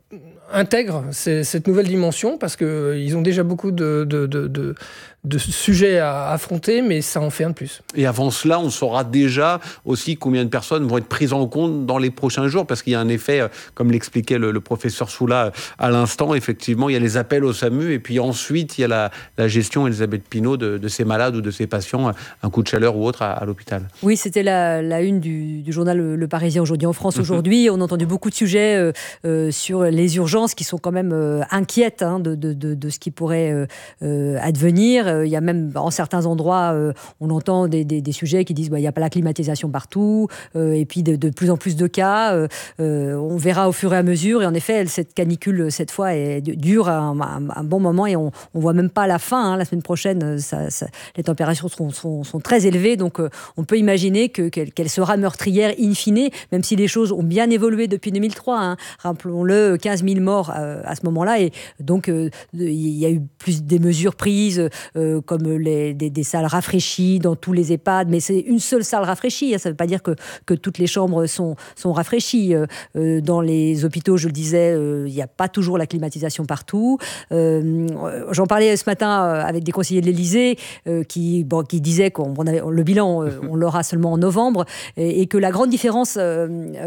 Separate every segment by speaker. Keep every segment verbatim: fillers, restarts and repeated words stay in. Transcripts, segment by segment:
Speaker 1: intègrent ces, cette nouvelle dimension parce qu'ils ont déjà beaucoup de, de, de, de, de sujets à affronter, mais ça en fait un de plus.
Speaker 2: Et avant cela, on saura déjà aussi combien de personnes vont être prises en compte dans les prochains jours, parce qu'il y a un effet, comme l'expliquait le, le professeur Soula à l'instant, effectivement, il y a les appels au SAMU, et puis ensuite, il y a la, la gestion, Elisabeth Pinault, de, de ces malades ou de ces patients, un coup de chaleur ou autre à, à l'hôpital.
Speaker 3: Oui, c'était la, la une du, du journal Le Parisien aujourd'hui en France. Aujourd'hui, on a entendu beaucoup de sujets euh, euh, sur les urgences qui sont quand même euh, inquiètes hein, de, de, de, de ce qui pourrait euh, euh, advenir. Euh, il y a même, en certains endroits, euh, on entend des, des, des sujets qui disent bah, il n'y a pas la climatisation partout, euh, et puis de, de plus en plus de cas. Euh, euh, on verra au fur et à mesure. Et en effet, cette canicule, cette fois, est, dure un, un, un bon moment et on ne voit même pas la fin. Hein. La semaine prochaine, ça, ça, les températures sont, sont, sont très élevées, donc euh, on peut imaginer que, qu'elle, qu'elle sera meurtrière in fine, même si les choses ont bien évolué depuis deux mille trois. Hein. Rappelons-le, quinze mille morts euh, à ce moment-là, et donc euh, il y a eu plus des mesures prises, euh, comme les, des, des salles rafraîchies dans tous les EHPAD, mais c'est une seule salle rafraîchie, hein. Ça ne veut pas dire que, que toutes les chambres sont, sont rafraîchies. Euh, dans les hôpitaux, je le disais, euh, il n'y a pas toujours la climatisation partout. Euh, j'en parlais ce matin avec des conseillers de l'Élysée euh, qui, bon, qui disaient qu'on on avait, le bilan, euh, on l'aura seulement en novembre, et, et que la grande différence euh,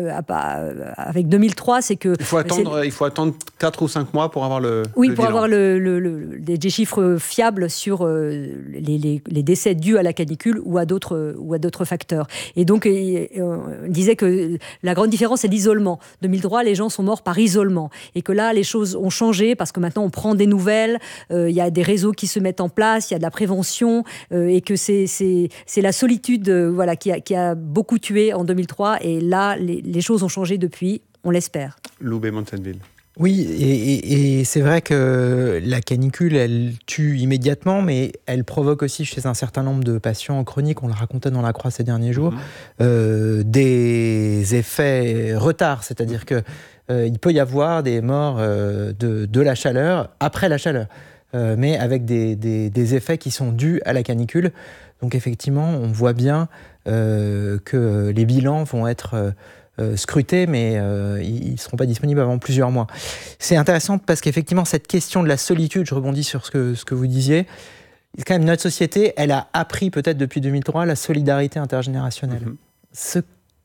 Speaker 3: euh, avec deux mille trois, c'est que...
Speaker 2: Il faut attendre, il faut attendre quatre ou cinq mois pour avoir le
Speaker 3: Oui,
Speaker 2: le
Speaker 3: pour
Speaker 2: bilan.
Speaker 3: avoir le, le, le, des, des chiffres fiables sur euh, les, les, les décès dus à la canicule ou à d'autres, ou à d'autres facteurs. Et donc, euh, on disait que la grande différence, c'est l'isolement. deux mille trois, les gens sont morts par isolement. Et que là, les choses ont changé parce que maintenant, on prend des nouvelles, euh, il y a des réseaux qui se mettent en place, il y a de la prévention, euh, et que c'est, c'est, c'est la solitude euh, voilà, qui, a, qui a beaucoup tué en deux mille trois. Et là, les, les choses ont changé depuis, on l'espère.
Speaker 2: Loubet Monsenville.
Speaker 4: Oui, et, et, et c'est vrai que la canicule, elle tue immédiatement, mais elle provoque aussi chez un certain nombre de patients chroniques, on le racontait dans La Croix ces derniers jours, mmh. euh, des effets retard, c'est-à-dire que euh, il peut y avoir des morts euh, de, de la chaleur après la chaleur, euh, mais avec des, des, des effets qui sont dus à la canicule. Donc effectivement, on voit bien euh, que les bilans vont être... Euh, Euh, scrutés, mais euh, ils ne seront pas disponibles avant plusieurs mois. C'est intéressant parce qu'effectivement, cette question de la solitude, je rebondis sur ce que, ce que vous disiez, quand même, notre société, elle a appris peut-être depuis deux mille trois la solidarité intergénérationnelle. Mmh. Ce,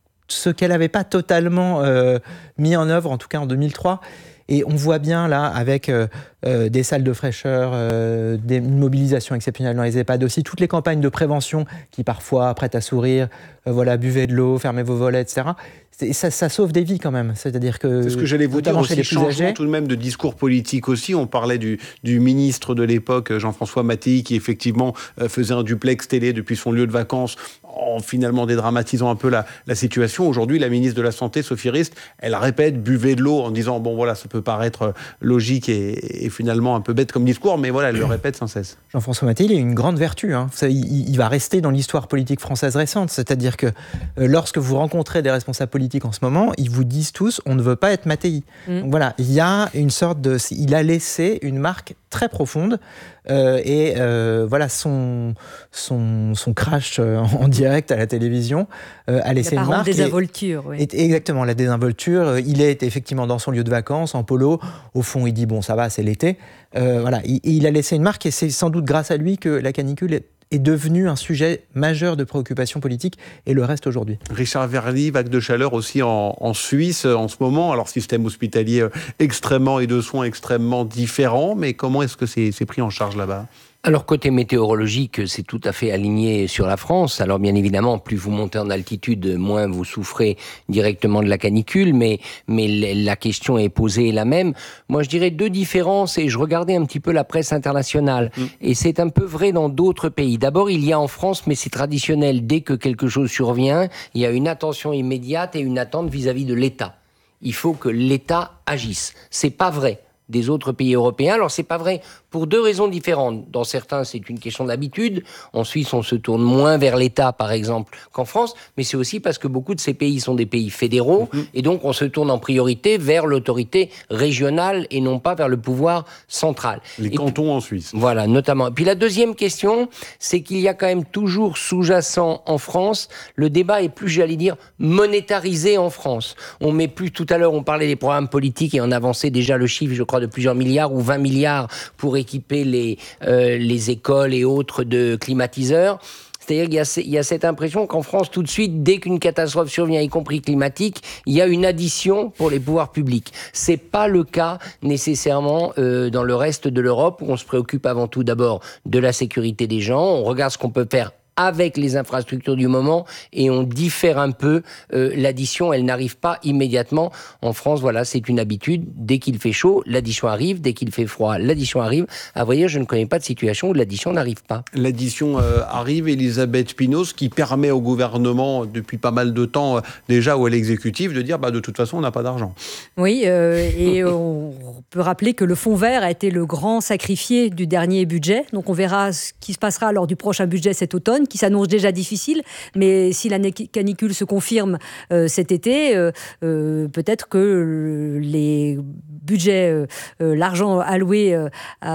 Speaker 4: ce qu'elle n'avait pas totalement euh, mis en œuvre, en tout cas en deux mille trois. Et on voit bien là, avec euh, euh, des salles de fraîcheur, euh, des, une mobilisation exceptionnelle dans les EHPAD, aussi toutes les campagnes de prévention qui parfois prêtent à sourire, euh, voilà, buvez de l'eau, fermez vos volets, et cetera. C'est, ça, ça sauve des vies quand même. C'est-à-dire que
Speaker 2: c'est ce que j'allais vous dire aussi, changement tout de même de discours politique aussi. On parlait du, du ministre de l'époque, Jean-François Mattei, qui effectivement euh, faisait un duplex télé depuis son lieu de vacances, en finalement dédramatisant un peu la, la situation. Aujourd'hui, la ministre de la Santé, Sophie Rist, elle répète, buvez de l'eau, en disant, bon voilà, ça peut paraître logique et, et finalement un peu bête comme discours, mais voilà, elle le répète sans cesse.
Speaker 4: Jean-François Mattei, il a une grande vertu. Hein. Ça, il, il va rester dans l'histoire politique française récente. C'est-à-dire que euh, lorsque vous rencontrez des responsables politiques en ce moment, ils vous disent tous, on ne veut pas être Mattei. Mmh. Donc voilà, il y a une sorte de... Il a laissé une marque très profonde euh, et euh, voilà, son, son, son crash euh, en direct à la télévision euh, a laissé une marque.
Speaker 3: La désinvolture, oui.
Speaker 4: Et, exactement, la désinvolture. Il est effectivement dans son lieu de vacances, en polo. Au fond, il dit, bon, ça va, c'est l'été. Euh, voilà, il, il a laissé une marque et c'est sans doute grâce à lui que la canicule est est devenu un sujet majeur de préoccupation politique et le reste aujourd'hui.
Speaker 2: Richard Verly, vague de chaleur aussi en, en Suisse en ce moment. Alors, système hospitalier extrêmement et de soins extrêmement différents, mais comment est-ce que c'est, c'est pris en charge là-bas ?
Speaker 5: Alors, côté météorologique, c'est tout à fait aligné sur la France. Alors, bien évidemment, plus vous montez en altitude, moins vous souffrez directement de la canicule, mais, mais la question est posée la même. Moi, je dirais deux différences, et je regardais un petit peu la presse internationale, mmh. et c'est un peu vrai dans d'autres pays. D'abord, il y a en France, mais c'est traditionnel, dès que quelque chose survient, il y a une attention immédiate et une attente vis-à-vis de l'État. Il faut que l'État agisse. C'est pas vrai des autres pays européens. Alors, c'est pas vrai pour deux raisons différentes. Dans certains, c'est une question d'habitude. En Suisse, on se tourne moins vers l'État, par exemple, qu'en France, mais c'est aussi parce que beaucoup de ces pays sont des pays fédéraux, mmh. et donc on se tourne en priorité vers l'autorité régionale et non pas vers le pouvoir central.
Speaker 2: Les
Speaker 5: et
Speaker 2: cantons
Speaker 5: puis,
Speaker 2: en Suisse.
Speaker 5: Voilà, notamment. Et puis la deuxième question, c'est qu'il y a quand même toujours sous-jacent en France, le débat est plus, j'allais dire, monétarisé en France. On met plus, tout à l'heure, on parlait des programmes politiques et on avançait déjà le chiffre, je crois, de plusieurs milliards ou vingt milliards pour équiper les, euh, les écoles et autres de climatiseurs. C'est-à-dire qu'il y a, il y a cette impression qu'en France, tout de suite, dès qu'une catastrophe survient, y compris climatique, il y a une addition pour les pouvoirs publics. C'est pas le cas nécessairement euh, dans le reste de l'Europe, où on se préoccupe avant tout d'abord de la sécurité des gens, on regarde ce qu'on peut faire avec les infrastructures du moment et on diffère un peu euh, l'addition, elle n'arrive pas immédiatement. En France, voilà, c'est une habitude. Dès qu'il fait chaud, l'addition arrive. Dès qu'il fait froid, l'addition arrive. À vrai dire, je ne connais pas de situation où l'addition n'arrive pas.
Speaker 2: L'addition euh, arrive, Elisabeth Pinault, ce qui permet au gouvernement, depuis pas mal de temps euh, déjà, ou à l'exécutif, de dire bah, de toute façon, on n'a pas d'argent.
Speaker 3: Oui, euh, et on peut rappeler que le fonds vert a été le grand sacrifié du dernier budget. Donc on verra ce qui se passera lors du prochain budget cet automne, qui s'annonce déjà difficile, mais si la canicule se confirme euh, cet été, euh, euh, peut-être que les budgets, euh, l'argent alloué euh,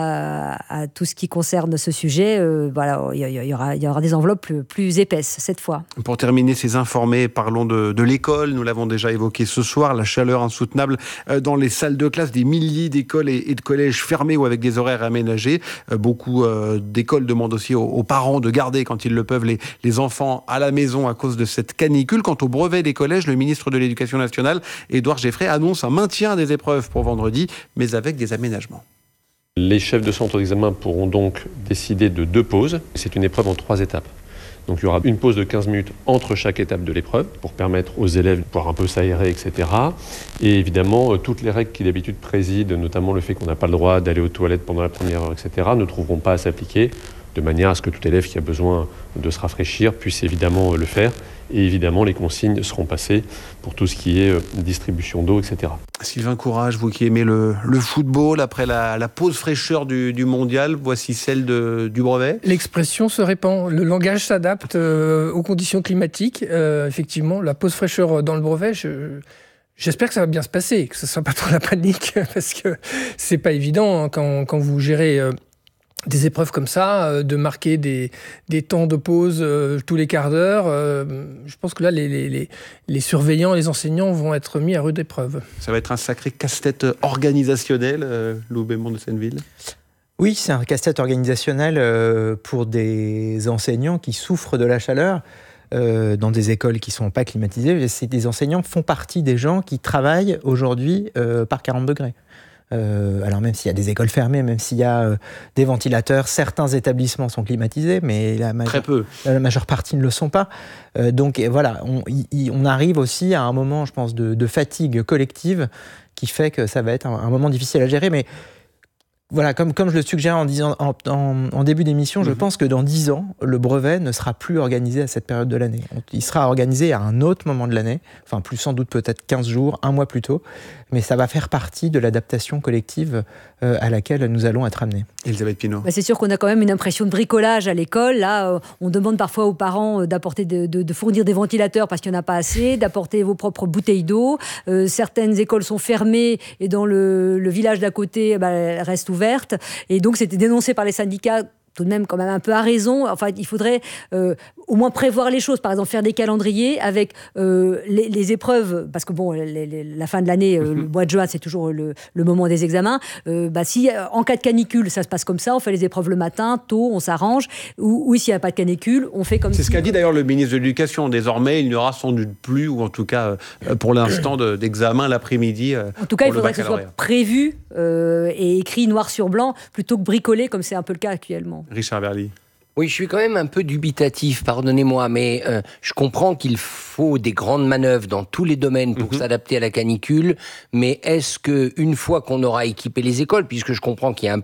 Speaker 3: à, à tout ce qui concerne ce sujet, euh, voilà, il y, y, aura, il y aura des enveloppes plus, plus épaisses cette fois.
Speaker 2: Pour terminer ces informés, parlons de, de l'école. Nous l'avons déjà évoqué ce soir, la chaleur insoutenable dans les salles de classe, des milliers d'écoles et, et de collèges fermés ou avec des horaires aménagés. Beaucoup euh, d'écoles demandent aussi aux, aux parents de garder, quand ils le peuvent, Les, les enfants à la maison à cause de cette canicule. Quant au brevet des collèges, le ministre de l'Éducation nationale, Édouard Geffray, annonce un maintien des épreuves pour vendredi, mais avec des aménagements.
Speaker 6: Les chefs de centre d'examen pourront donc décider de deux pauses. C'est une épreuve en trois étapes. Donc il y aura une pause de quinze minutes entre chaque étape de l'épreuve pour permettre aux élèves de pouvoir un peu s'aérer, et cetera. Et évidemment, toutes les règles qui d'habitude président, notamment le fait qu'on n'a pas le droit d'aller aux toilettes pendant la première heure, et cetera, ne trouveront pas à s'appliquer, de manière à ce que tout élève qui a besoin de se rafraîchir puisse évidemment le faire. Et évidemment, les consignes seront passées pour tout ce qui est distribution d'eau, et cetera.
Speaker 2: Sylvain Courage, vous qui aimez le, le football, après la, la pause fraîcheur du, du mondial, voici celle de, du brevet.
Speaker 1: L'expression se répand, le langage s'adapte euh, aux conditions climatiques. Euh, effectivement, la pause fraîcheur dans le brevet, je... J'espère que ça va bien se passer, que ce ne soit pas trop la panique, parce que c'est pas évident hein, quand, quand vous gérez... Euh, des épreuves comme ça, euh, de marquer des, des temps de pause euh, tous les quarts d'heure. Euh, je pense que là, les, les, les surveillants, les enseignants vont être mis à rude épreuve.
Speaker 2: Ça va être un sacré casse-tête organisationnel, euh, Loubémont de Senneville.
Speaker 4: Oui, c'est un casse-tête organisationnel euh, pour des enseignants qui souffrent de la chaleur. Euh, dans des écoles qui ne sont pas climatisées. Ces des enseignants font partie des gens qui travaillent aujourd'hui euh, par quarante degrés. Euh, alors même s'il y a des écoles fermées, même s'il y a euh, des ventilateurs, certains établissements sont climatisés, mais la majeure,
Speaker 2: Très peu.
Speaker 4: la majeure partie ne le sont pas. Euh, donc voilà, on, y, on arrive aussi à un moment, je pense, de, de fatigue collective qui fait que ça va être un, un moment difficile à gérer. Mais voilà, comme, comme je le suggère en, disant, en, en, en début d'émission, mmh. je pense que dans dix ans, le brevet ne sera plus organisé à cette période de l'année. Il sera organisé à un autre moment de l'année, enfin plus sans doute peut-être quinze jours, un mois plus tôt, mais ça va faire partie de l'adaptation collective euh, à laquelle nous allons être amenés.
Speaker 2: Elisabeth Pinault.
Speaker 3: Bah c'est sûr qu'on a quand même une impression de bricolage à l'école. Là, euh, on demande parfois aux parents euh, d'apporter de, de, de fournir des ventilateurs parce qu'il n'y en a pas assez, d'apporter vos propres bouteilles d'eau. Euh, certaines écoles sont fermées et dans le, le village d'à côté, bah, elles restent ouvertes. Et donc, c'était dénoncé par les syndicats tout de même quand même un peu à raison. Enfin, il faudrait euh, au moins prévoir les choses. Par exemple, faire des calendriers avec euh, les, les épreuves, parce que bon, les, les, la fin de l'année, euh, le mois de juin, c'est toujours le, le moment des examens. Euh, bah, si en cas de canicule, ça se passe comme ça, on fait les épreuves le matin, tôt, on s'arrange. Ou, ou s'il n'y a pas de canicule, on fait comme
Speaker 2: C'est
Speaker 3: si...
Speaker 2: ce qu'a dit d'ailleurs le ministre de l'Éducation. Désormais, il n'y aura sans doute plus, ou en tout cas euh, pour l'instant, de, d'examen l'après-midi. Euh,
Speaker 3: en tout cas, il faudrait que ce soit prévu euh, et écrit noir sur blanc, plutôt que bricolé, comme c'est un peu le cas actuellement.
Speaker 2: Richard Berly.
Speaker 5: Oui, je suis quand même un peu dubitatif, pardonnez-moi, mais euh, je comprends qu'il faut des grandes manœuvres dans tous les domaines pour mmh. s'adapter à la canicule, mais est-ce que une fois qu'on aura équipé les écoles, puisque je comprends qu'il y a un plan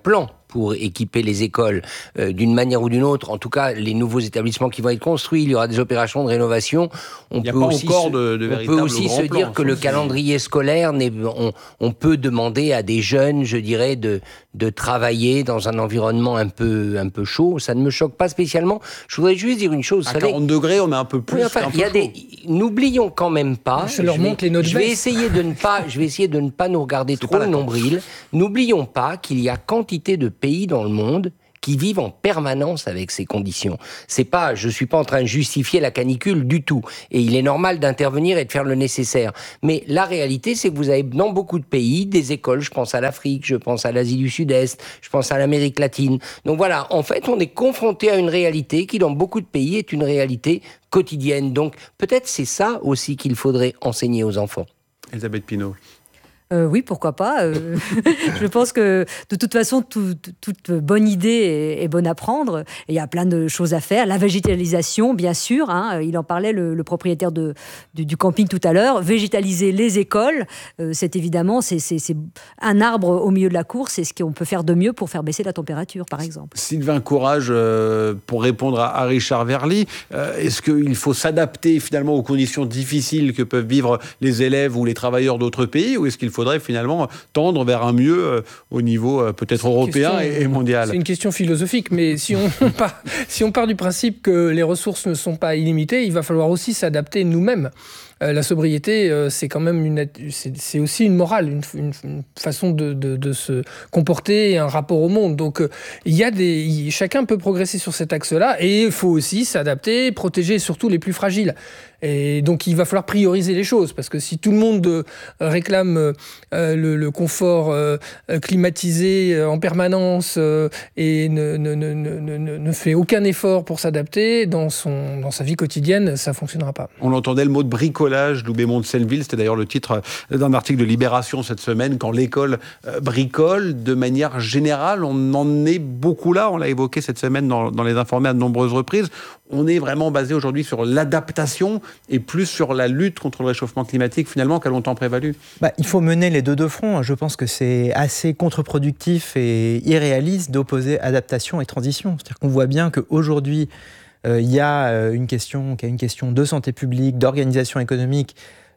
Speaker 5: pour équiper les écoles euh, d'une manière ou d'une autre. En tout cas, les nouveaux établissements qui vont être construits, il y aura des opérations de rénovation. On peut aussi, se, de, de on peut aussi se dire que le calendrier scolaire, on, on peut demander à des jeunes, je dirais, de, de travailler dans un environnement un peu, un peu chaud. Ça ne me choque pas spécialement. Je voudrais juste dire une chose.
Speaker 2: À quarante degrés, on est un peu plus.
Speaker 5: Oui, enfin, il y a des. N'oublions quand même pas.
Speaker 1: Je leur montre les notes.
Speaker 5: Je vais essayer de ne pas. Je vais essayer de ne pas nous regarder trop le nombril. N'oublions pas qu'il y a quantité de pays dans le monde qui vivent en permanence avec ces conditions. C'est pas, je suis pas en train de justifier la canicule du tout. Et il est normal d'intervenir et de faire le nécessaire. Mais la réalité, c'est que vous avez dans beaucoup de pays des écoles, je pense à l'Afrique, je pense à l'Asie du Sud-Est, je pense à l'Amérique latine. Donc voilà, en fait, on est confronté à une réalité qui, dans beaucoup de pays, est une réalité quotidienne. Donc peut-être c'est ça aussi qu'il faudrait enseigner aux enfants.
Speaker 2: Elisabeth Pinault.
Speaker 3: Euh, oui, pourquoi pas. Euh, je pense que de toute façon, tout, toute bonne idée est, est bonne à prendre. Et il y a plein de choses à faire. La végétalisation, bien sûr. Hein, il en parlait, le, le propriétaire de, du, du camping tout à l'heure. Végétaliser les écoles, euh, c'est évidemment c'est, c'est, c'est un arbre au milieu de la cour. C'est ce qu'on peut faire de mieux pour faire baisser la température, par exemple.
Speaker 2: Sylvain Courage, euh, pour répondre à, à Richard Verly, euh, est-ce qu'il faut s'adapter finalement aux conditions difficiles que peuvent vivre les élèves ou les travailleurs d'autres pays, ou est-ce qu'il faut faudrait finalement tendre vers un mieux euh, au niveau euh, peut-être européen question, et, et mondial.
Speaker 1: C'est une question philosophique, mais si on, part, si on part du principe que les ressources ne sont pas illimitées, il va falloir aussi s'adapter nous-mêmes. Euh, la sobriété, euh, c'est quand même une, c'est, c'est aussi une morale, une, une, une façon de, de, de se comporter et un rapport au monde. Donc, euh, il y a des, il, chacun peut progresser sur cet axe-là, et il faut aussi s'adapter, protéger surtout les plus fragiles. Et donc, il va falloir prioriser les choses, parce que si tout le monde euh, réclame euh, le, le confort euh, climatisé euh, en permanence euh, et ne, ne, ne, ne, ne fait aucun effort pour s'adapter dans, son, dans sa vie quotidienne, ça ne fonctionnera pas.
Speaker 2: On entendait le mot de bricolage. Loubet-Mont de Selleville, c'était d'ailleurs le titre d'un article de Libération cette semaine, quand l'école bricole, de manière générale, on en est beaucoup là, on l'a évoqué cette semaine dans, dans les informés à de nombreuses reprises, on est vraiment basé aujourd'hui sur l'adaptation et plus sur la lutte contre le réchauffement climatique, finalement, qu'a longtemps prévalu.
Speaker 4: Bah, il faut mener les deux de front. Je pense que c'est assez contre-productif et irréaliste d'opposer adaptation et transition. C'est-à-dire qu'on voit bien qu'aujourd'hui, il euh, y a euh, une question, qui a une question de santé publique, d'organisation économique,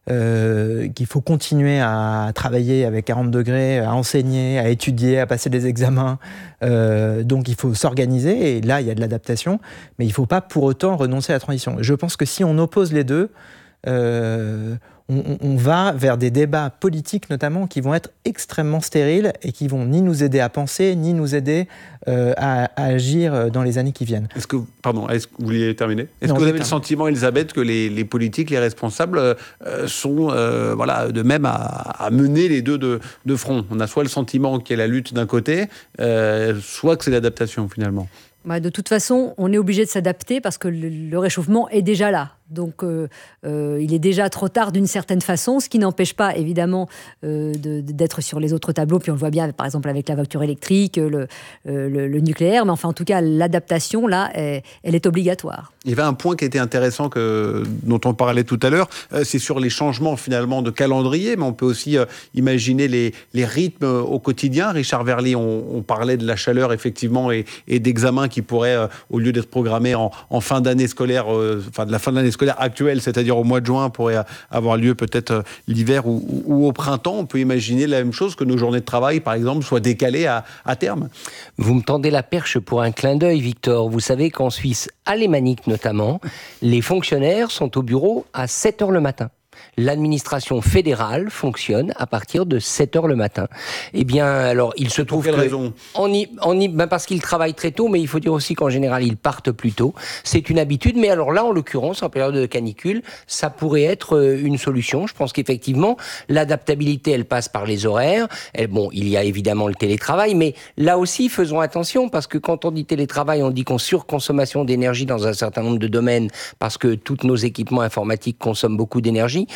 Speaker 4: euh, qu'il faut continuer à travailler avec quarante degrés, à enseigner, à étudier, à passer des examens. Euh, donc il faut s'organiser, et là il y a de l'adaptation, mais il ne faut pas pour autant renoncer à la transition. Je pense que si on oppose les deux, euh, on, on va vers des débats politiques notamment qui vont être extrêmement stériles et qui vont ni nous aider à penser, ni nous aider euh, à, à agir dans les années qui viennent.
Speaker 2: Est-ce que, pardon, est-ce que vous vouliez terminer ? Est-ce non, que vous avez le sentiment, Elisabeth, que les, les politiques, les responsables euh, sont euh, voilà, de même à, à mener les deux de, de front ? On a soit le sentiment qu'il y a la lutte d'un côté, euh, soit que c'est l'adaptation finalement.
Speaker 3: Bah, de toute façon, on est obligé de s'adapter parce que le, le réchauffement est déjà là. Donc, euh, euh, il est déjà trop tard d'une certaine façon, ce qui n'empêche pas, évidemment, euh, de, d'être sur les autres tableaux. Puis on le voit bien, par exemple, avec la voiture électrique, le, euh, le, le nucléaire. Mais enfin, en tout cas, l'adaptation, là, est, elle est obligatoire.
Speaker 2: Il y avait un point qui était intéressant, que, dont on parlait tout à l'heure, euh, c'est sur les changements, finalement, de calendrier, mais on peut aussi euh, imaginer les, les rythmes euh, au quotidien. Richard Verly, on, on parlait de la chaleur, effectivement, et, et d'examens qui pourraient, euh, au lieu d'être programmés en, en fin d'année scolaire, euh, enfin, de la fin de l'année scolaire, actuelle, c'est-à-dire au mois de juin, pourrait avoir lieu peut-être l'hiver ou, ou au printemps. On peut imaginer la même chose, que nos journées de travail, par exemple, soient décalées à, à terme.
Speaker 5: Vous me tendez la perche pour un clin d'œil, Victor. Vous savez qu'en Suisse alémanique notamment, les fonctionnaires sont au bureau à sept heures le matin. L'administration fédérale fonctionne à partir de sept heures le matin. Eh bien, alors, il se trouve
Speaker 2: Pour quelle
Speaker 5: que...
Speaker 2: raison ?
Speaker 5: On y, on y, ben parce qu'ils travaillent très tôt, mais il faut dire aussi qu'en général, ils partent plus tôt. C'est une habitude, mais alors là, en l'occurrence, en période de canicule, ça pourrait être une solution. Je pense qu'effectivement, l'adaptabilité, elle passe par les horaires. Elle, bon, il y a évidemment le télétravail, mais là aussi, faisons attention, parce que quand on dit télétravail, on dit qu'on surconsommation d'énergie dans un certain nombre de domaines, parce que tous nos équipements informatiques consomment beaucoup d'énergie.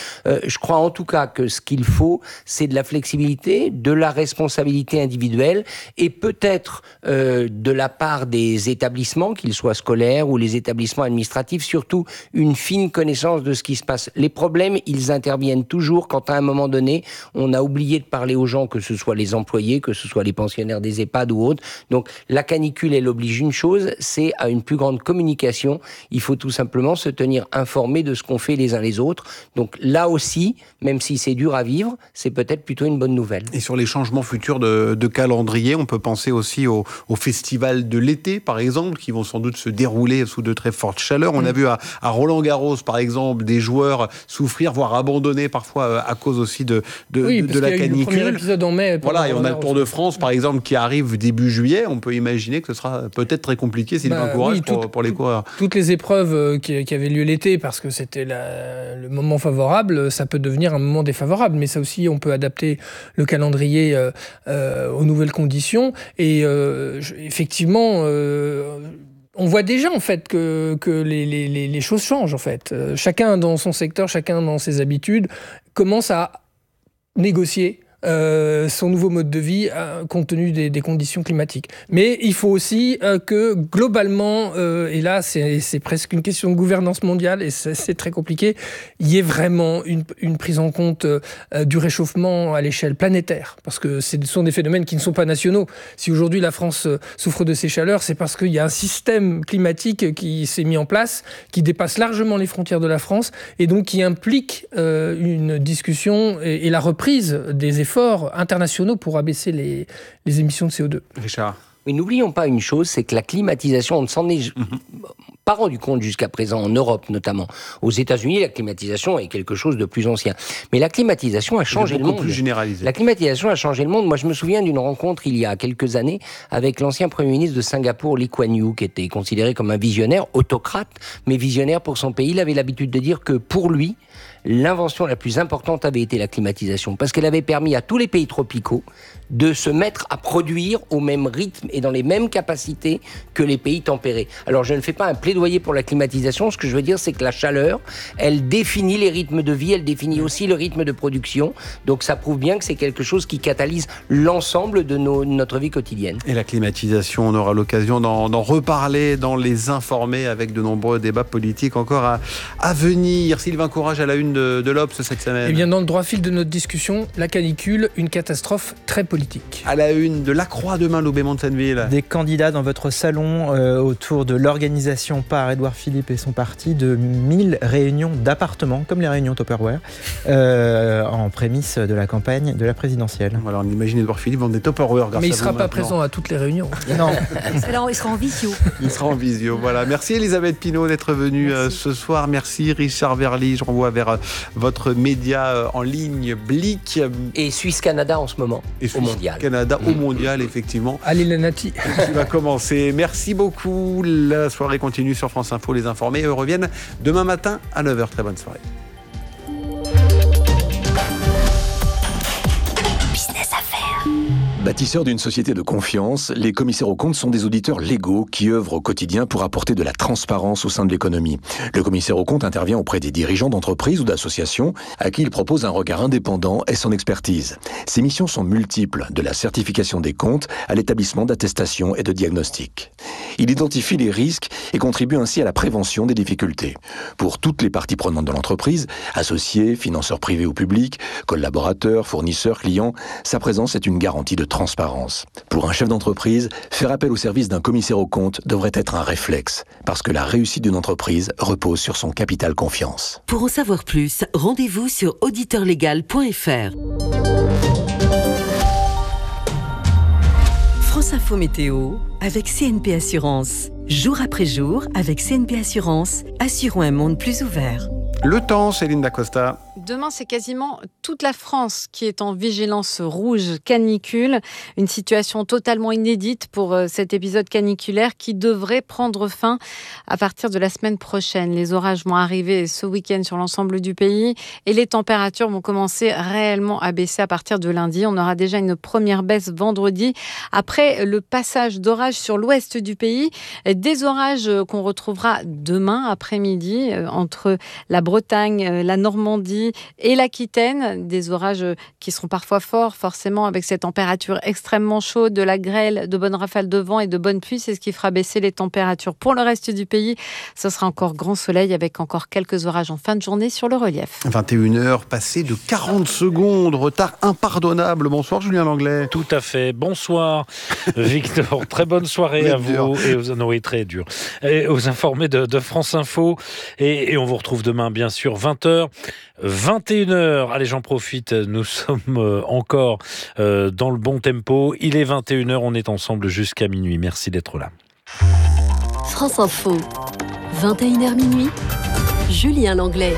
Speaker 5: Euh, je crois en tout cas que ce qu'il faut, c'est de la flexibilité, de la responsabilité individuelle et peut-être euh, de la part des établissements, qu'ils soient scolaires ou les établissements administratifs, surtout une fine connaissance de ce qui se passe. Les problèmes, ils interviennent toujours quand à un moment donné, on a oublié de parler aux gens, que ce soit les employés, que ce soit les pensionnaires des EHPAD ou autres. Donc la canicule, elle oblige une chose, c'est à une plus grande communication. Il faut tout simplement se tenir informé de ce qu'on fait les uns les autres. Donc là aussi, même si c'est dur à vivre, c'est peut-être plutôt une bonne nouvelle.
Speaker 2: Et sur les changements futurs de, de calendrier, on peut penser aussi au, au festival de l'été, par exemple, qui vont sans doute se dérouler sous de très fortes chaleurs. On mmh. a vu à, à Roland-Garros, par exemple, des joueurs souffrir, voire abandonner parfois à cause aussi de, de,
Speaker 1: oui,
Speaker 2: de, de la canicule. Oui,
Speaker 1: parce qu'il y a eu le premier épisode en mai.
Speaker 2: Voilà, et on a le Tour de France, par exemple, qui arrive début juillet. On peut imaginer que ce sera peut-être très compliqué, Sylvain bah, Courage, oui, pour, tout, pour les coureurs.
Speaker 1: Toutes les épreuves qui, qui avaient lieu l'été, parce que c'était la, le moment favorable, ça peut devenir un moment défavorable. Mais ça aussi, on peut adapter le calendrier euh, euh, aux nouvelles conditions. Et euh, effectivement... Euh, on voit déjà en fait que, que les, les, les choses changent en fait. Euh, chacun dans son secteur, chacun dans ses habitudes, commence à négocier Euh, son nouveau mode de vie euh, compte tenu des, des conditions climatiques. Mais il faut aussi euh, que globalement, euh, et là c'est, c'est presque une question de gouvernance mondiale et c'est, c'est très compliqué, il y ait vraiment une, une prise en compte euh, du réchauffement à l'échelle planétaire. Parce que ce sont des phénomènes qui ne sont pas nationaux. Si aujourd'hui la France euh, souffre de ces chaleurs, c'est parce qu'il y a un système climatique qui s'est mis en place, qui dépasse largement les frontières de la France et donc qui implique euh, une discussion et, et la reprise des efforts internationaux pour abaisser les, les émissions de C O deux.
Speaker 2: Richard.
Speaker 5: Mais n'oublions pas une chose, c'est que la climatisation, on ne s'en est mm-hmm. pas rendu compte jusqu'à présent, en Europe notamment. Aux États-Unis, la climatisation est quelque chose de plus ancien. Mais la climatisation a changé le monde.
Speaker 2: Plus généralisé.
Speaker 5: La climatisation a changé le monde. Moi, je me souviens d'une rencontre il y a quelques années avec l'ancien Premier ministre de Singapour, Lee Kuan Yew, qui était considéré comme un visionnaire, autocrate, mais visionnaire pour son pays. Il avait l'habitude de dire que pour lui, l'invention la plus importante avait été la climatisation, parce qu'elle avait permis à tous les pays tropicaux de se mettre à produire au même rythme et dans les mêmes capacités que les pays tempérés. Alors je ne fais pas un plaidoyer pour la climatisation, ce que je veux dire c'est que la chaleur, elle définit les rythmes de vie, elle définit aussi le rythme de production, donc ça prouve bien que c'est quelque chose qui catalyse l'ensemble de nos, notre vie quotidienne.
Speaker 2: Et la climatisation, on aura l'occasion d'en, d'en reparler dans Les Informés avec de nombreux débats politiques encore à, à venir. Sylvain Courage à la une de, de l'Obs cette semaine.
Speaker 1: Eh bien dans le droit fil de notre discussion, la canicule, une catastrophe très politique.
Speaker 2: À la une de La Croix demain, Loubet Montsenneville.
Speaker 4: Des candidats dans votre salon euh, autour de l'organisation par Édouard Philippe et son parti de mille réunions d'appartements, comme les réunions Tupperware, euh, en prémisse de la campagne de la présidentielle.
Speaker 2: Voilà, on imagine Édouard Philippe vendre des Tupperware.
Speaker 1: Mais il ne sera pas maintenant. présent à toutes les réunions.
Speaker 3: Non. Alors, il sera en visio.
Speaker 2: Il sera en visio, voilà. Merci Elisabeth Pinault d'être venue euh, ce soir. Merci Richard Verly. Je renvoie vers euh, votre média euh, en ligne Blick.
Speaker 5: Et Suisse Canada en ce moment.
Speaker 2: Et Suisse Mondial. Canada mmh. au mondial, effectivement.
Speaker 1: Allez, la Nati.
Speaker 2: Qui va commencer. Merci beaucoup. La soirée continue sur France Info. Les Informés, eux, reviennent demain matin à neuf heures. Très bonne soirée.
Speaker 7: Bâtisseurs d'une société de confiance, les commissaires aux comptes sont des auditeurs légaux qui œuvrent au quotidien pour apporter de la transparence au sein de l'économie. Le commissaire aux comptes intervient auprès des dirigeants d'entreprises ou d'associations à qui il propose un regard indépendant et son expertise. Ses missions sont multiples, de la certification des comptes à l'établissement d'attestation et de diagnostic. Il identifie les risques et contribue ainsi à la prévention des difficultés. Pour toutes les parties prenantes de l'entreprise, associés, financeurs privés ou publics, collaborateurs, fournisseurs, clients, sa présence est une garantie de transparence. Pour un chef d'entreprise, faire appel au service d'un commissaire aux comptes devrait être un réflexe, parce que la réussite d'une entreprise repose sur son capital confiance.
Speaker 8: Pour en savoir plus, rendez-vous sur auditeur légal point f r. France Info Météo avec C N P Assurance. Jour après jour, avec C N P Assurance, assurons un monde plus ouvert.
Speaker 2: Le temps, Céline Dacosta.
Speaker 9: Demain, c'est quasiment toute la France qui est en vigilance rouge canicule. Une situation totalement inédite pour cet épisode caniculaire qui devrait prendre fin à partir de la semaine prochaine. Les orages vont arriver ce week-end sur l'ensemble du pays et les températures vont commencer réellement à baisser à partir de lundi. On aura déjà une première baisse vendredi après le passage d'orages sur l'ouest du pays. Des orages qu'on retrouvera demain après-midi entre la Bretagne, la Normandie, Picardie et l'Aquitaine. Des orages qui seront parfois forts, forcément, avec ces températures extrêmement chaudes, de la grêle, de bonnes rafales de vent et de bonnes pluies. C'est ce qui fera baisser les températures. Pour le reste du pays, ce sera encore grand soleil avec encore quelques orages en fin de journée sur le relief.
Speaker 2: vingt et une heures passées de quarante secondes. Retard impardonnable. Bonsoir Julien Langlais.
Speaker 10: Tout à fait. Bonsoir Victor. Très bonne soirée à vous. Dur. Et aux, non, oui, très dur. Et aux informés de, de France Info. Et, et on vous retrouve demain, bien sûr, vingt heures. vingt et une heures. Allez, j'en profite. Nous sommes encore euh, dans le bon tempo. Il est vingt et une heures. On est ensemble jusqu'à minuit. Merci d'être là.
Speaker 8: France Info. vingt et une heures minuit. Julien Langlais.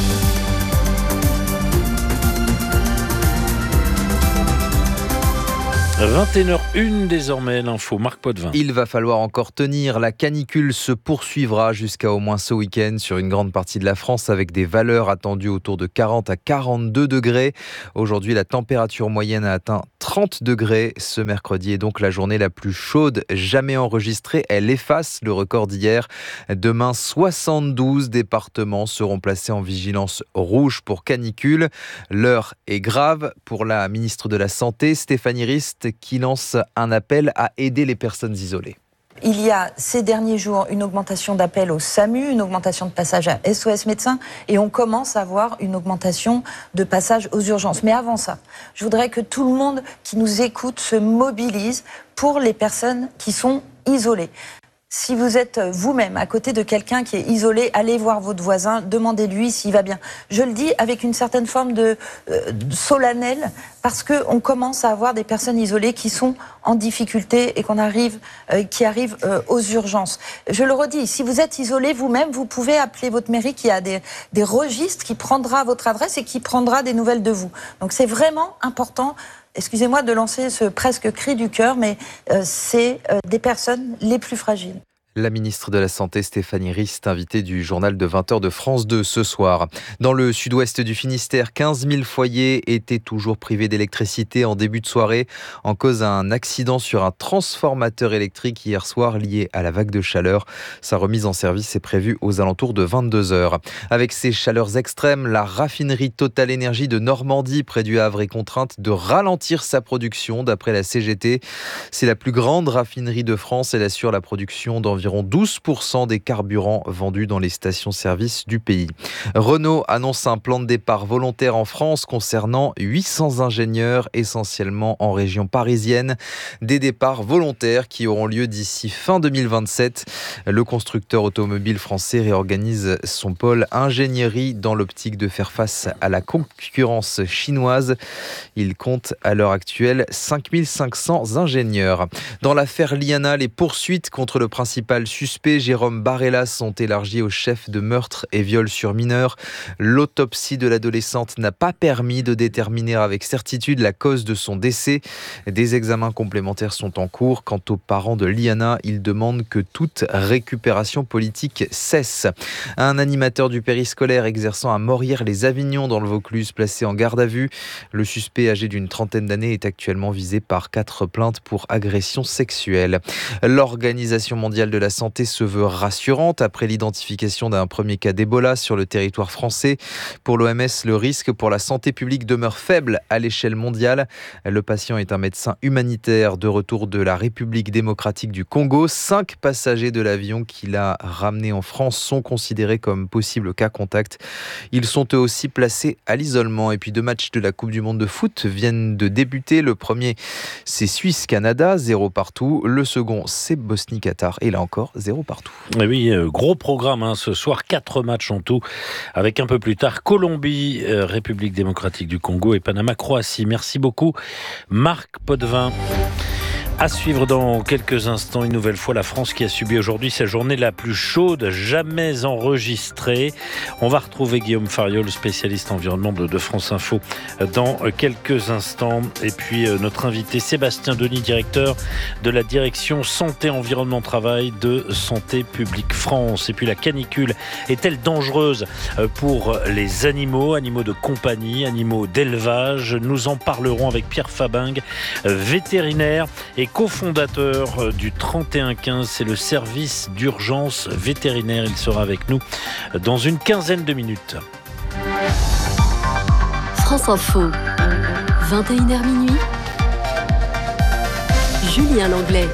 Speaker 10: vingt et une heures une désormais, l'info, Marc Potvin.
Speaker 11: Il va falloir encore tenir. La canicule se poursuivra jusqu'à au moins ce week-end sur une grande partie de la France avec des valeurs attendues autour de quarante à quarante-deux degrés. Aujourd'hui, la température moyenne a atteint trente degrés. Ce mercredi est donc la journée la plus chaude jamais enregistrée. Elle efface le record d'hier. Demain, soixante-douze départements seront placés en vigilance rouge pour canicule. L'heure est grave pour la ministre de la Santé, Stéphanie Rist, qui lance un appel à aider les personnes isolées.
Speaker 12: Il y a ces derniers jours une augmentation d'appels au SAMU, une augmentation de passage à S O S Médecins et on commence à voir une augmentation de passage aux urgences. Mais avant ça, je voudrais que tout le monde qui nous écoute se mobilise pour les personnes qui sont isolées. Si vous êtes vous-même à côté de quelqu'un qui est isolé, allez voir votre voisin, demandez-lui s'il va bien. Je le dis avec une certaine forme de, euh, de solennel, parce qu'on commence à avoir des personnes isolées qui sont en difficulté et qu'on arrive, euh, qui arrivent euh, aux urgences. Je le redis, si vous êtes isolé vous-même, vous pouvez appeler votre mairie qui a des, des registres, qui prendra votre adresse et qui prendra des nouvelles de vous. Donc c'est vraiment important. Excusez-moi de lancer ce presque cri du cœur, mais euh, c'est euh, des personnes les plus fragiles.
Speaker 11: La ministre de la Santé, Stéphanie Rist, invitée du journal de vingt heures de France deux ce soir. Dans le sud-ouest du Finistère, quinze mille foyers étaient toujours privés d'électricité en début de soirée en cause d'un accident sur un transformateur électrique hier soir lié à la vague de chaleur. Sa remise en service est prévue aux alentours de vingt-deux heures. Avec ces chaleurs extrêmes, la raffinerie Total Énergie de Normandie près du Havre est contrainte de ralentir sa production d'après la C G T. C'est la plus grande raffinerie de France. Elle assure la production d'environ douze pour cent des carburants vendus dans les stations-service du pays. Renault annonce un plan de départ volontaire en France concernant huit cents ingénieurs, essentiellement en région parisienne. Des départs volontaires qui auront lieu d'ici fin deux mille vingt-sept. Le constructeur automobile français réorganise son pôle ingénierie dans l'optique de faire face à la concurrence chinoise. Il compte à l'heure actuelle cinq mille cinq cents ingénieurs. Dans l'affaire Liana, les poursuites contre le principal suspect, Jérôme Barellas, sont élargies au chef de meurtre et viol sur mineurs. L'autopsie de l'adolescente n'a pas permis de déterminer avec certitude la cause de son décès. Des examens complémentaires sont en cours. Quant aux parents de Liana, ils demandent que toute récupération politique cesse. Un animateur du périscolaire exerçant à Morières-les-Avignon dans le Vaucluse, placé en garde à vue. Le suspect âgé d'une trentaine d'années est actuellement visé par quatre plaintes pour agression sexuelle. L'Organisation mondiale de la santé se veut rassurante après l'identification d'un premier cas d'Ebola sur le territoire français. Pour l'O M S, le risque pour la santé publique demeure faible à l'échelle mondiale. Le patient est un médecin humanitaire de retour de la République démocratique du Congo. Cinq passagers de l'avion qui l'a ramené en France sont considérés comme possibles cas contacts. Ils sont eux aussi placés à l'isolement. Et puis deux matchs de la Coupe du Monde de foot viennent de débuter. Le premier, c'est Suisse-Canada, zéro partout. Le second, c'est Bosnie-Qatar. Et là encore, zéro partout.
Speaker 10: Et oui, gros programme hein, ce soir, quatre matchs en tout, avec un peu plus tard Colombie, euh, République démocratique du Congo et Panama-Croatie. Merci beaucoup, Marc Potvin. À suivre dans quelques instants, une nouvelle fois, la France qui a subi aujourd'hui sa journée la plus chaude jamais enregistrée. On va retrouver Guillaume Fariol, spécialiste environnement de, de France Info, dans quelques instants. Et puis notre invité Sébastien Denis, directeur de la direction Santé, Environnement, Travail de Santé publique France. Et puis la canicule est-elle dangereuse pour les animaux, animaux de compagnie, animaux d'élevage? Nous en parlerons avec Pierre Fabingue, vétérinaire et cofondateur du trente et un quinze, c'est le service d'urgence vétérinaire. Il sera avec nous dans une quinzaine de minutes.
Speaker 8: France Info, vingt et une heures minuit, Julien Langlais.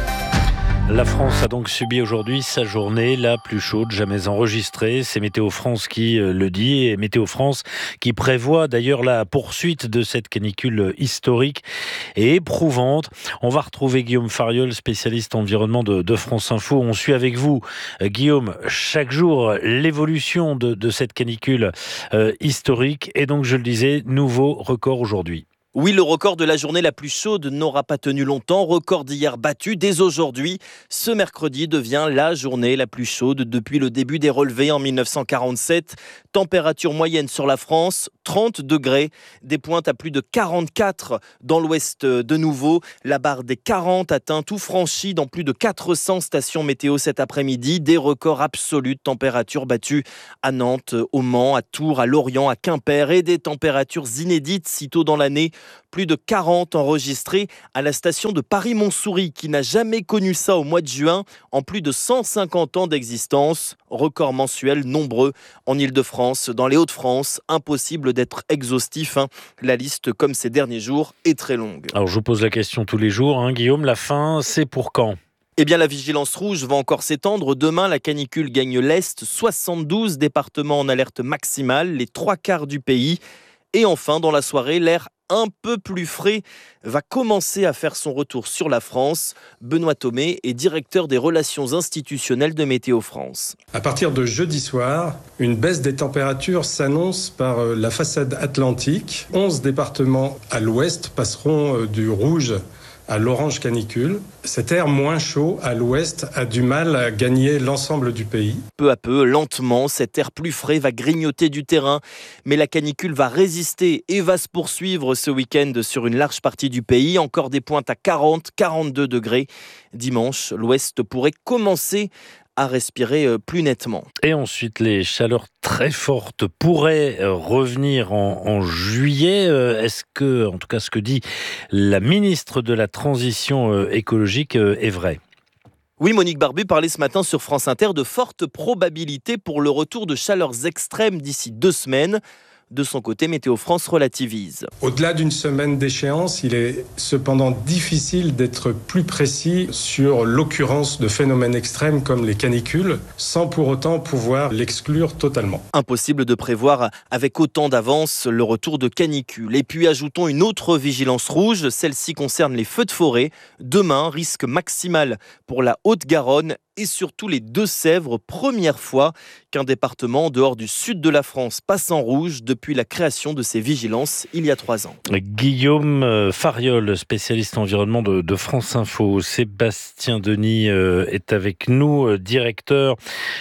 Speaker 10: La France a donc subi aujourd'hui sa journée la plus chaude jamais enregistrée. C'est Météo France qui le dit, et Météo France qui prévoit d'ailleurs la poursuite de cette canicule historique et éprouvante. On va retrouver Guillaume Fariol, spécialiste environnement de, de France Info. On suit avec vous, Guillaume, chaque jour l'évolution de, de cette canicule euh, historique. Et donc, je le disais, nouveau record aujourd'hui.
Speaker 13: Oui, le record de la journée la plus chaude n'aura pas tenu longtemps. Record d'hier battu. Dès aujourd'hui, ce mercredi devient la journée la plus chaude depuis le début des relevés en mille neuf cent quarante-sept. Température moyenne sur la France, trente degrés. Des pointes à plus de quarante-quatre dans l'ouest de nouveau. La barre des quarante atteint tout franchi dans plus de quatre cents stations météo cet après-midi. Des records absolus de température battus à Nantes, au Mans, à Tours, à Lorient, à Quimper. Et des températures inédites si tôt dans l'année. Plus de quarante enregistrés à la station de Paris-Montsouris, qui n'a jamais connu ça au mois de juin, en plus de cent cinquante ans d'existence. Records mensuels nombreux en Ile-de-France, dans les Hauts-de-France. Impossible d'être exhaustif, hein. La liste, comme ces derniers jours, est très longue.
Speaker 10: Alors je vous pose la question tous les jours, hein, Guillaume, la fin, c'est pour quand ?
Speaker 13: Eh bien, la vigilance rouge va encore s'étendre. Demain, la canicule gagne l'Est. soixante-douze départements en alerte maximale, les trois quarts du pays. Et enfin, dans la soirée, l'air un peu plus frais va commencer à faire son retour sur la France. Benoît Thomé est directeur des relations institutionnelles de Météo France.
Speaker 14: À partir de jeudi soir, une baisse des températures s'annonce par la façade atlantique. onze départements à l'ouest passeront du rouge à l'orange canicule. Cet air moins chaud à l'ouest a du mal à gagner l'ensemble du pays.
Speaker 13: Peu à peu, lentement, cet air plus frais va grignoter du terrain. Mais la canicule va résister et va se poursuivre ce week-end sur une large partie du pays. Encore des pointes à quarante, quarante-deux degrés. Dimanche, l'ouest pourrait commencer à respirer plus nettement.
Speaker 10: Et ensuite, les chaleurs très fortes pourraient revenir en, en juillet. Est-ce que, en tout cas, ce que dit la ministre de la Transition écologique est vrai ?
Speaker 13: Oui, Monique Barbu parlait ce matin sur France Inter de fortes probabilités pour le retour de chaleurs extrêmes d'ici deux semaines. De son côté, Météo France relativise.
Speaker 14: Au-delà d'une semaine d'échéance, il est cependant difficile d'être plus précis sur l'occurrence de phénomènes extrêmes comme les canicules, sans pour autant pouvoir l'exclure totalement.
Speaker 13: Impossible de prévoir avec autant d'avance le retour de canicules. Et puis ajoutons une autre vigilance rouge, celle-ci concerne les feux de forêt. Demain, risque maximal pour la Haute-Garonne et surtout les Deux-Sèvres, première fois qu'un département en dehors du sud de la France passe en rouge depuis la création de ces vigilances il y a trois ans.
Speaker 10: Guillaume Fariol, spécialiste environnement de, de France Info. Sébastien Denis euh, est avec nous, directeur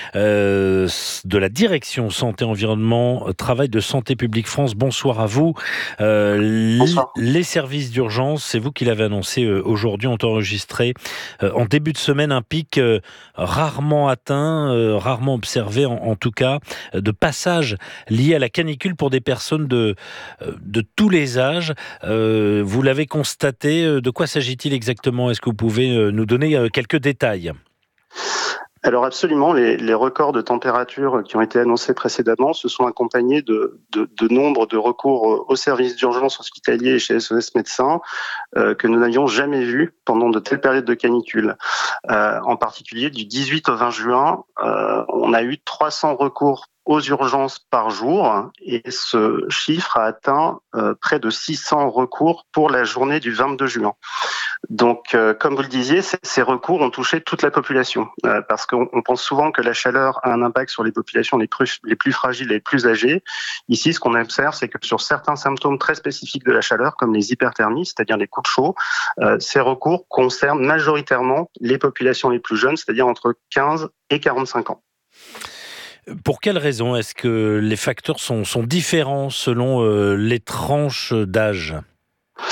Speaker 10: euh, de la direction Santé Environnement, Travail de Santé Publique France. Bonsoir à vous. Euh, Bonsoir. Les services d'urgence, c'est vous qui l'avez annoncé euh, aujourd'hui, ont enregistré euh, en début de semaine un pic euh, rarement atteint, euh, rarement observé en, en tout cas, euh, de passage lié à la canicule pour des personnes de, euh, de tous les âges. Euh, vous l'avez constaté, euh, de quoi s'agit-il exactement ? Est-ce que vous pouvez euh, nous donner euh, quelques détails ?
Speaker 15: Alors absolument, les, les records de température qui ont été annoncés précédemment se sont accompagnés de, de, de nombre de recours aux services d'urgence hospitaliers et chez S O S Médecins euh, que nous n'avions jamais vus pendant de telles périodes de canicule. Euh, en particulier, du dix-huit au vingt juin, euh, on a eu trois cents recours aux urgences par jour et ce chiffre a atteint euh, près de six cents recours pour la journée du vingt-deux juin. Donc, euh, comme vous le disiez, c- ces recours ont touché toute la population euh, parce qu'on on pense souvent que la chaleur a un impact sur les populations les plus, les plus fragiles et les plus âgées. Ici, ce qu'on observe, c'est que sur certains symptômes très spécifiques de la chaleur, comme les hyperthermies, c'est-à-dire les coups de chaud, euh, ces recours concernent majoritairement les populations les plus jeunes, c'est-à-dire entre quinze et quarante-cinq ans.
Speaker 10: Pour quelles raisons est-ce que les facteurs sont, sont différents selon euh, les tranches d'âge ?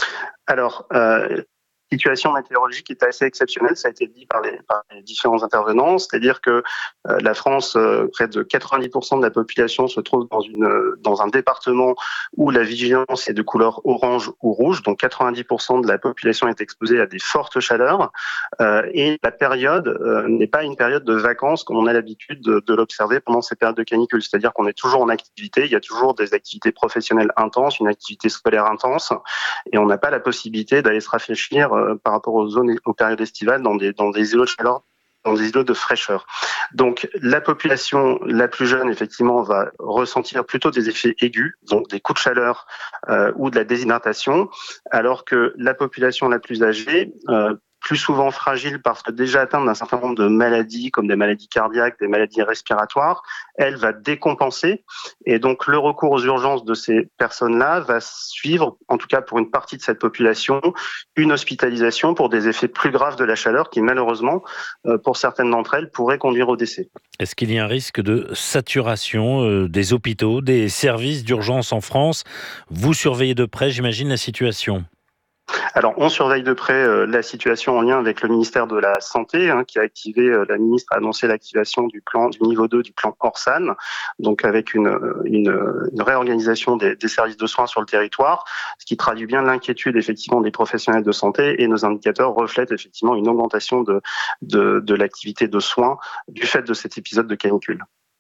Speaker 15: Alors, euh, situation météorologique est assez exceptionnelle, ça a été dit par les, par les différents intervenants, c'est-à-dire que euh, la France, euh, près de quatre-vingt-dix pour cent de la population se trouve dans, une, dans un département où la vigilance est de couleur orange ou rouge, donc quatre-vingt-dix pour cent de la population est exposée à des fortes chaleurs, euh, et la période euh, n'est pas une période de vacances comme on a l'habitude de, de l'observer pendant ces périodes de canicule, c'est-à-dire qu'on est toujours en activité, il y a toujours des activités professionnelles intenses, une activité scolaire intense, et on n'a pas la possibilité d'aller se rafraîchir par rapport aux zones, aux périodes estivales dans des, dans des îlots de chaleur, dans des îlots de fraîcheur. Donc, la population la plus jeune, effectivement, va ressentir plutôt des effets aigus, donc des coups de chaleur euh, ou de la déshydratation, alors que la population la plus âgée, euh, plus souvent fragile parce que déjà atteinte d'un certain nombre de maladies, comme des maladies cardiaques, des maladies respiratoires, elle va décompenser. Et donc, le recours aux urgences de ces personnes-là va suivre, en tout cas pour une partie de cette population, une hospitalisation pour des effets plus graves de la chaleur qui, malheureusement, pour certaines d'entre elles, pourraient conduire au décès.
Speaker 10: Est-ce qu'il y a un risque de saturation des hôpitaux, des services d'urgence en France ? Vous surveillez de près, j'imagine, la situation.
Speaker 15: Alors, on surveille de près euh, la situation en lien avec le ministère de la Santé, hein, qui a activé, euh, la ministre a annoncé l'activation du plan du niveau deux du plan Orsan, donc avec une, une, une réorganisation des, des services de soins sur le territoire, ce qui traduit bien l'inquiétude effectivement des professionnels de santé, et nos indicateurs reflètent effectivement une augmentation de, de, de l'activité de soins du fait de cet épisode de canicule.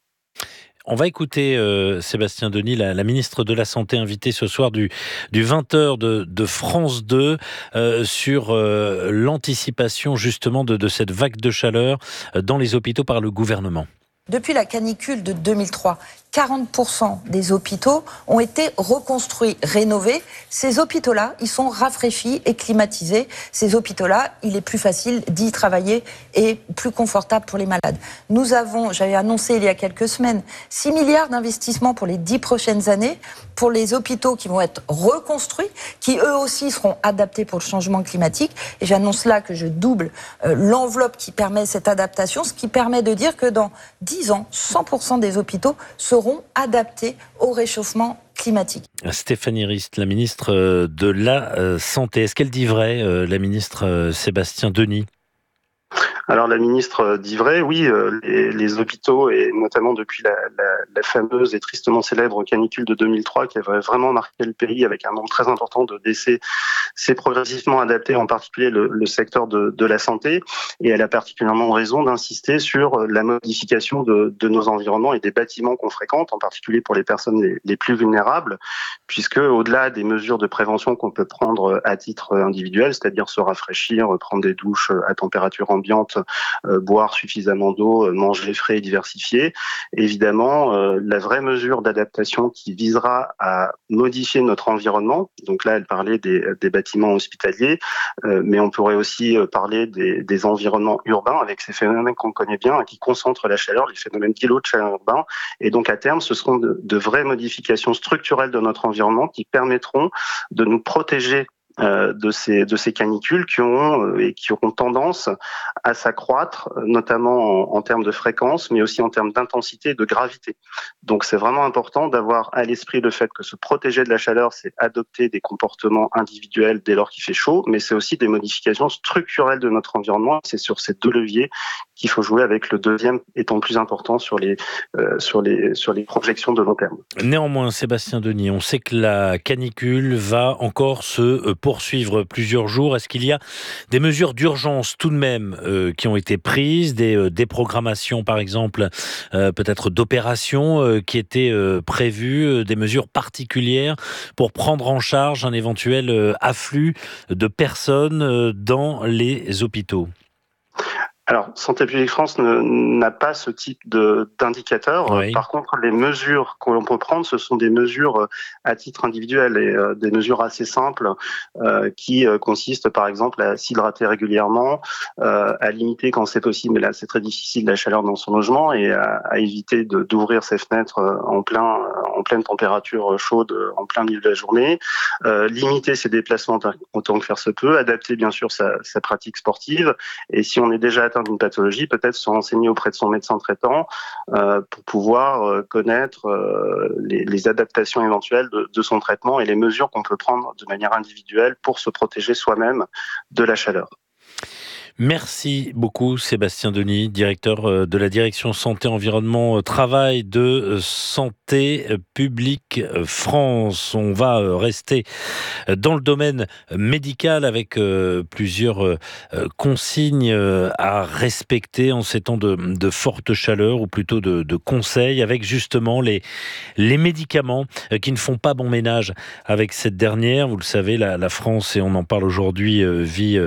Speaker 10: On va écouter euh, Sébastien Denis, la, la ministre de la Santé, invitée ce soir du, du vingt heures de, de France deux, euh, sur euh, l'anticipation justement de, de cette vague de chaleur dans les hôpitaux par le gouvernement.
Speaker 12: Depuis la canicule de deux mille trois, quarante pour cent des hôpitaux ont été reconstruits, rénovés. Ces hôpitaux-là, ils sont rafraîchis et climatisés. Ces hôpitaux-là, il est plus facile d'y travailler et plus confortable pour les malades. Nous avons, j'avais annoncé il y a quelques semaines, six milliards d'investissements pour les dix prochaines années pour les hôpitaux qui vont être reconstruits, qui eux aussi seront adaptés pour le changement climatique. Et j'annonce là que je double euh, l'enveloppe qui permet cette adaptation, ce qui permet de dire que dans dix ans, cent pour cent des hôpitaux seront adaptés au réchauffement climatique.
Speaker 10: Stéphanie Rist, la ministre de la Santé. Est-ce qu'elle dit vrai, la ministre Sébastien Denis ?
Speaker 15: Alors la ministre dit vrai, oui, euh, les, les hôpitaux, et notamment depuis la, la, la fameuse et tristement célèbre canicule de deux mille trois qui avait vraiment marqué le pays avec un nombre très important de décès, s'est progressivement adapté, en particulier le, le secteur de, de la santé, et elle a particulièrement raison d'insister sur la modification de, de nos environnements et des bâtiments qu'on fréquente, en particulier pour les personnes les, les plus vulnérables, puisque au-delà des mesures de prévention qu'on peut prendre à titre individuel, c'est-à-dire se rafraîchir, prendre des douches à température ambiante, Euh, boire suffisamment d'eau, euh, manger frais et diversifié. Évidemment, euh, la vraie mesure d'adaptation qui visera à modifier notre environnement, donc là elle parlait des, des bâtiments hospitaliers, euh, mais on pourrait aussi parler des, des environnements urbains avec ces phénomènes qu'on connaît bien, qui concentrent la chaleur, les phénomènes d'îlots de chaleur urbains. Et donc à terme, ce seront de, de vraies modifications structurelles de notre environnement qui permettront de nous protéger Euh, de ces de ces canicules qui ont euh, et qui auront tendance à s'accroître, notamment en, en termes de fréquence, mais aussi en termes d'intensité et de gravité. Donc c'est vraiment important d'avoir à l'esprit le fait que se protéger de la chaleur, c'est adopter des comportements individuels dès lors qu'il fait chaud, mais c'est aussi des modifications structurelles de notre environnement. C'est sur ces deux leviers qu'il faut jouer, avec le deuxième étant plus important sur les euh, sur les sur les projections de long terme.
Speaker 10: Néanmoins, Sébastien Denis, on sait que la canicule va encore se poursuivre plusieurs jours. Est-ce qu'il y a des mesures d'urgence tout de même euh, qui ont été prises, des euh, déprogrammations par exemple, euh, peut-être d'opérations euh, qui étaient euh, prévues, euh, des mesures particulières pour prendre en charge un éventuel euh, afflux de personnes euh, dans les hôpitaux ?
Speaker 15: Alors, Santé publique France ne, n'a pas ce type de, d'indicateur.
Speaker 10: Oui.
Speaker 15: Par contre, les mesures que l'on peut prendre, ce sont des mesures à titre individuel et euh, des mesures assez simples euh, qui euh, consistent, par exemple, à s'hydrater régulièrement, euh, à limiter quand c'est possible, mais là c'est très difficile, la chaleur dans son logement, et à, à éviter de, d'ouvrir ses fenêtres en plein, en pleine température chaude, en plein milieu de la journée, euh, limiter ses déplacements autant que faire se peut, adapter bien sûr sa, sa pratique sportive, et si on est déjà atteint d'une pathologie, peut-être se renseigner auprès de son médecin traitant euh, pour pouvoir euh, connaître euh, les, les adaptations éventuelles de, de son traitement et les mesures qu'on peut prendre de manière individuelle pour se protéger soi-même de la chaleur.
Speaker 10: Merci beaucoup Sébastien Denis, directeur de la direction Santé, Environnement, Travail de Santé publique France. On va rester dans le domaine médical avec plusieurs consignes à respecter en ces temps de, de forte chaleur ou plutôt de, de conseils avec justement les, les médicaments qui ne font pas bon ménage avec cette dernière. Vous le savez, la, la France, et on en parle aujourd'hui, vit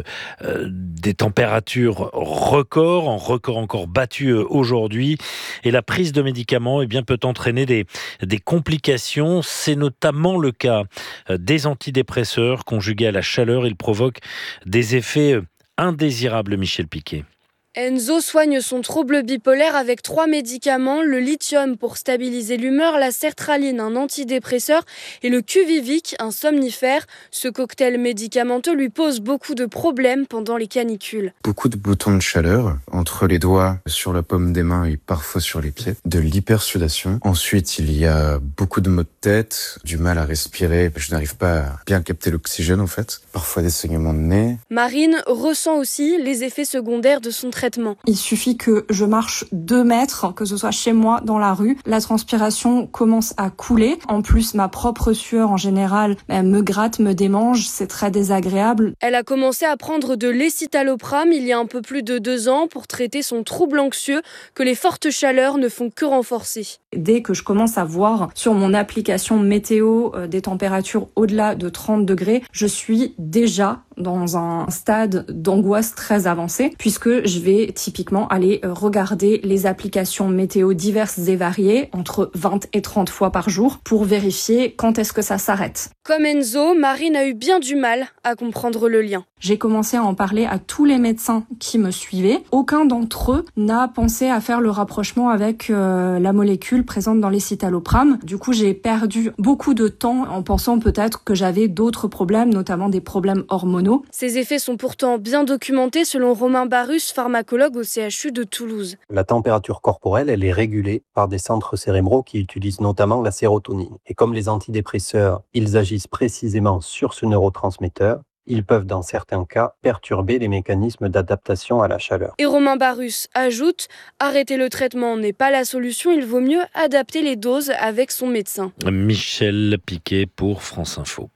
Speaker 10: des températures température record, en record encore battu aujourd'hui. Et la prise de médicaments eh bien, peut entraîner des, des complications. C'est notamment le cas des antidépresseurs. Conjugués à la chaleur, ils provoquent des effets indésirables, Michel Piquet.
Speaker 16: Enzo soigne son trouble bipolaire avec trois médicaments, le lithium pour stabiliser l'humeur, la sertraline, un antidépresseur, et le Quviviq, un somnifère. Ce cocktail médicamenteux lui pose beaucoup de problèmes pendant les canicules.
Speaker 17: Beaucoup de boutons de chaleur entre les doigts, sur la paume des mains et parfois sur les pieds. De l'hypersudation. Ensuite, il y a beaucoup de maux de tête, du mal à respirer. Je n'arrive pas à bien capter l'oxygène en fait. Parfois des saignements de nez.
Speaker 16: Marine ressent aussi les effets secondaires de son traitement.
Speaker 18: Il suffit que je marche deux mètres, que ce soit chez moi, dans la rue. La transpiration commence à couler. En plus, ma propre sueur en général elle me gratte, me démange. C'est très désagréable.
Speaker 16: Elle a commencé à prendre de l'escitalopram il y a un peu plus de deux ans pour traiter son trouble anxieux que les fortes chaleurs ne font que renforcer.
Speaker 18: Dès que je commence à voir sur mon application météo euh, des températures au-delà de trente degrés, je suis déjà dans un stade d'angoisse très avancé puisque je vais typiquement aller regarder les applications météo diverses et variées entre vingt et trente fois par jour pour vérifier quand est-ce que ça s'arrête.
Speaker 16: Comme Enzo, Marine a eu bien du mal à comprendre le lien.
Speaker 18: J'ai commencé à en parler à tous les médecins qui me suivaient. Aucun d'entre eux n'a pensé à faire le rapprochement avec euh, la molécule présente dans l'escitalopram. Du coup, j'ai perdu beaucoup de temps en pensant peut-être que j'avais d'autres problèmes, notamment des problèmes hormonaux.
Speaker 16: Ces effets sont pourtant bien documentés selon Romain Barus, pharmacologue au C H U de Toulouse.
Speaker 19: La température corporelle, elle est régulée par des centres cérébraux qui utilisent notamment la sérotonine. Et comme les antidépresseurs, ils agissent précisément sur ce neurotransmetteur, ils peuvent dans certains cas perturber les mécanismes d'adaptation à la chaleur.
Speaker 16: Et Romain Barus ajoute, arrêter le traitement n'est pas la solution, il vaut mieux adapter les doses avec son médecin.
Speaker 10: Michel Piquet pour France Info.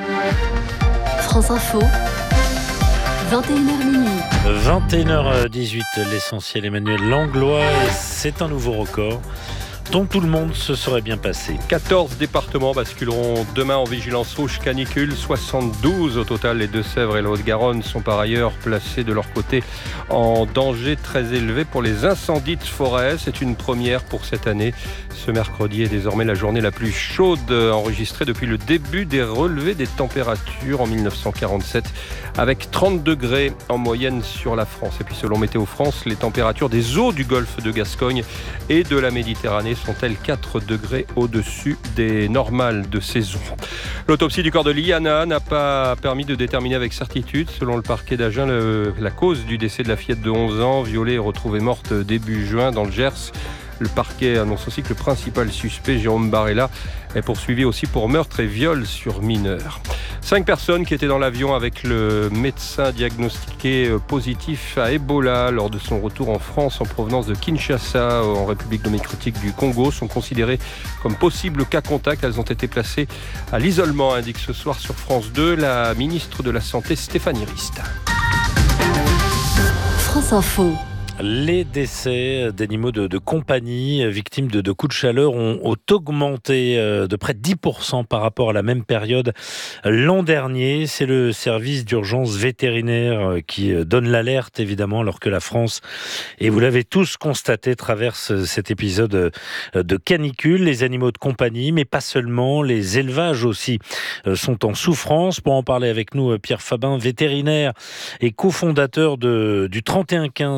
Speaker 8: France Info, vingt et une heures minuit.
Speaker 10: vingt et une heures dix-huit, l'essentiel Emmanuel Langlois, et c'est un nouveau record dont tout le monde se serait bien passé.
Speaker 6: quatorze départements basculeront demain en vigilance rouge canicule, soixante-douze au total. Les Deux-Sèvres et la Haute-Garonne sont par ailleurs placés de leur côté en danger très élevé pour les incendies de forêt. C'est une première pour cette année. Ce mercredi est désormais la journée la plus chaude enregistrée depuis le début des relevés des températures en dix-neuf cent quarante-sept, avec trente degrés en moyenne sur la France. Et puis selon Météo France, les températures des eaux du golfe de Gascogne et de la Méditerranée sont-elles quatre degrés au-dessus des normales de saison. L'autopsie du corps de Liana n'a pas permis de déterminer avec certitude, selon le parquet d'Agen, le, la cause du décès de la fillette de onze ans, violée et retrouvée morte début juin dans le Gers. Le parquet annonce aussi que le principal suspect, Jérôme Barella, est poursuivi aussi pour meurtre et viol sur mineur. Cinq personnes qui étaient dans l'avion avec le médecin diagnostiqué positif à Ebola lors de son retour en France en provenance de Kinshasa, en République démocratique du Congo, sont considérées comme possibles cas contacts. Elles ont été placées à l'isolement, indique ce soir sur France deux la ministre de la Santé Stéphanie Rist.
Speaker 8: France Info.
Speaker 10: Les décès d'animaux de, de compagnie victimes de, de coups de chaleur ont, ont augmenté de près de dix pour cent par rapport à la même période l'an dernier. C'est le service d'urgence vétérinaire qui donne l'alerte, évidemment, alors que la France, et vous l'avez tous constaté, traverse cet épisode de canicule. Les animaux de compagnie, mais pas seulement, les élevages aussi sont en souffrance. Pour en parler avec nous, Pierre Fabin, vétérinaire et cofondateur de, du trente et un quinze, juste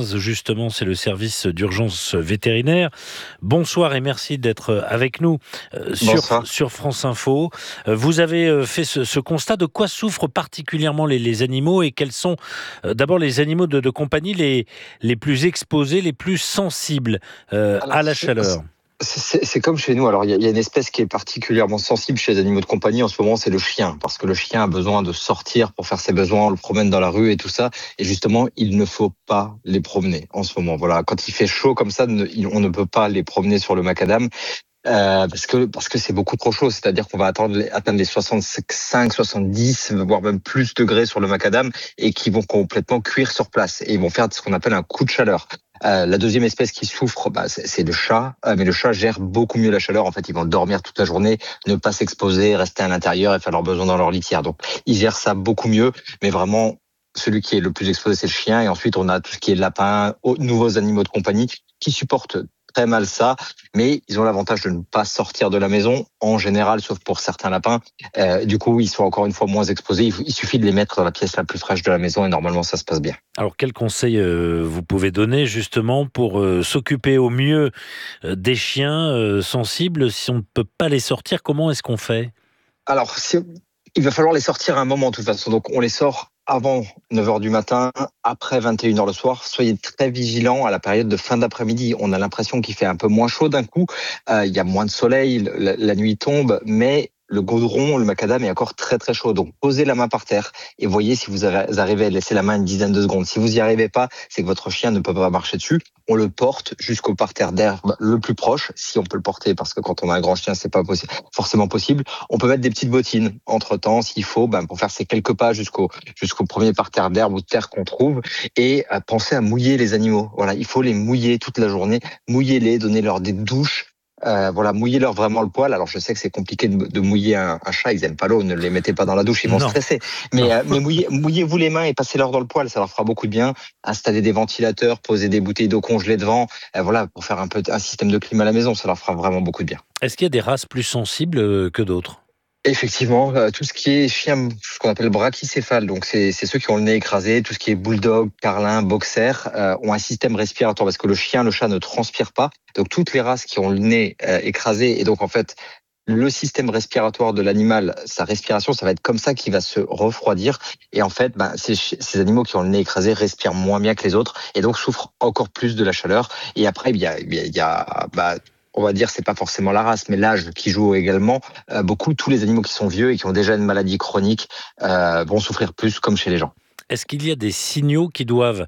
Speaker 10: justement, c'est le service d'urgence vétérinaire. Bonsoir et merci d'être avec nous euh, sur, sur France Info. Euh, vous avez euh, fait ce, ce constat. De quoi souffrent particulièrement les, les animaux et quels sont euh, d'abord les animaux de, de compagnie les, les plus exposés, les plus sensibles euh, Alors, à la chaleur?
Speaker 20: C'est, c'est comme chez nous. Alors, il y, y a une espèce qui est particulièrement sensible chez les animaux de compagnie en ce moment, c'est le chien. Parce que le chien a besoin de sortir pour faire ses besoins, on le promène dans la rue et tout ça. Et justement, il ne faut pas les promener en ce moment. Voilà, quand il fait chaud comme ça, on ne peut pas les promener sur le macadam. Euh, parce que parce que c'est beaucoup trop chaud, c'est-à-dire qu'on va attendre les, atteindre les soixante-cinq, soixante-dix, voire même plus degrés sur le macadam et qui vont complètement cuire sur place et ils vont faire ce qu'on appelle un coup de chaleur. Euh, la deuxième espèce qui souffre, bah, c'est, c'est le chat, euh, mais le chat gère beaucoup mieux la chaleur. En fait, ils vont dormir toute la journée, ne pas s'exposer, rester à l'intérieur et faire leurs besoins dans leur litière. Donc, ils gèrent ça beaucoup mieux, mais vraiment, celui qui est le plus exposé, c'est le chien. Et ensuite, on a tout ce qui est lapin, nouveaux animaux de compagnie qui supportent très mal ça, mais ils ont l'avantage de ne pas sortir de la maison, en général, sauf pour certains lapins. Euh, du coup, ils sont encore une fois moins exposés. Il, il suffit de les mettre dans la pièce la plus fraîche de la maison et normalement, ça se passe bien.
Speaker 10: Alors, quels conseils euh, vous pouvez donner justement pour euh, s'occuper au mieux euh, des chiens euh, sensibles? Si on ne peut pas les sortir, comment est-ce qu'on fait?
Speaker 20: Alors, si, il va falloir les sortir à un moment de toute façon. Donc, on les sort avant neuf heures du matin, après vingt et une heures le soir. Soyez très vigilants à la période de fin d'après-midi. On a l'impression qu'il fait un peu moins chaud d'un coup. Euh, il y a moins de soleil, la, la nuit tombe, mais le goudron, le macadam est encore très très chaud. Donc posez la main par terre et voyez si vous arrivez à laisser la main une dizaine de secondes. Si vous n'y arrivez pas, c'est que votre chien ne peut pas marcher dessus. On le porte jusqu'au parterre d'herbe le plus proche, si on peut le porter, parce que quand on a un grand chien, c'est pas possi- forcément possible. On peut mettre des petites bottines entre temps, s'il faut, ben, pour faire ces quelques pas jusqu'au jusqu'au premier parterre d'herbe ou de terre qu'on trouve, et euh, pensez à mouiller les animaux. Voilà, il faut les mouiller toute la journée, mouillez-les, donnez-leur des douches. Euh, voilà, mouillez-leur vraiment le poil. Alors je sais que c'est compliqué de, de mouiller un, un chat, ils aiment pas l'eau, ne les mettez pas dans la douche, ils vont non. stresser. Mais, euh, mais mouillez, mouillez-vous les mains et passez-leur dans le poil, ça leur fera beaucoup de bien. Installez des ventilateurs, posez des bouteilles d'eau congelée devant, euh, voilà, pour faire un peu un système de climat à la maison, ça leur fera vraiment beaucoup de bien.
Speaker 10: Est-ce qu'il y a des races plus sensibles que d'autres?
Speaker 20: Effectivement, euh, tout ce qui est chien, ce qu'on appelle brachycéphale, donc c'est, c'est ceux qui ont le nez écrasé, tout ce qui est bulldog, carlin, boxer, euh, ont un système respiratoire parce que le chien, le chat ne transpire pas. Donc toutes les races qui ont le nez euh, écrasé et donc en fait le système respiratoire de l'animal, sa respiration, ça va être comme ça qu'il va se refroidir. Et en fait, ben, ces, ces animaux qui ont le nez écrasé respirent moins bien que les autres et donc souffrent encore plus de la chaleur. Et après, il y a, il y a, il y a bah, on va dire, c'est pas forcément la race, mais l'âge qui joue également. Euh, beaucoup, tous les animaux qui sont vieux et qui ont déjà une maladie chronique euh, vont souffrir plus, comme chez les gens.
Speaker 10: Est-ce qu'il y a des signaux qui doivent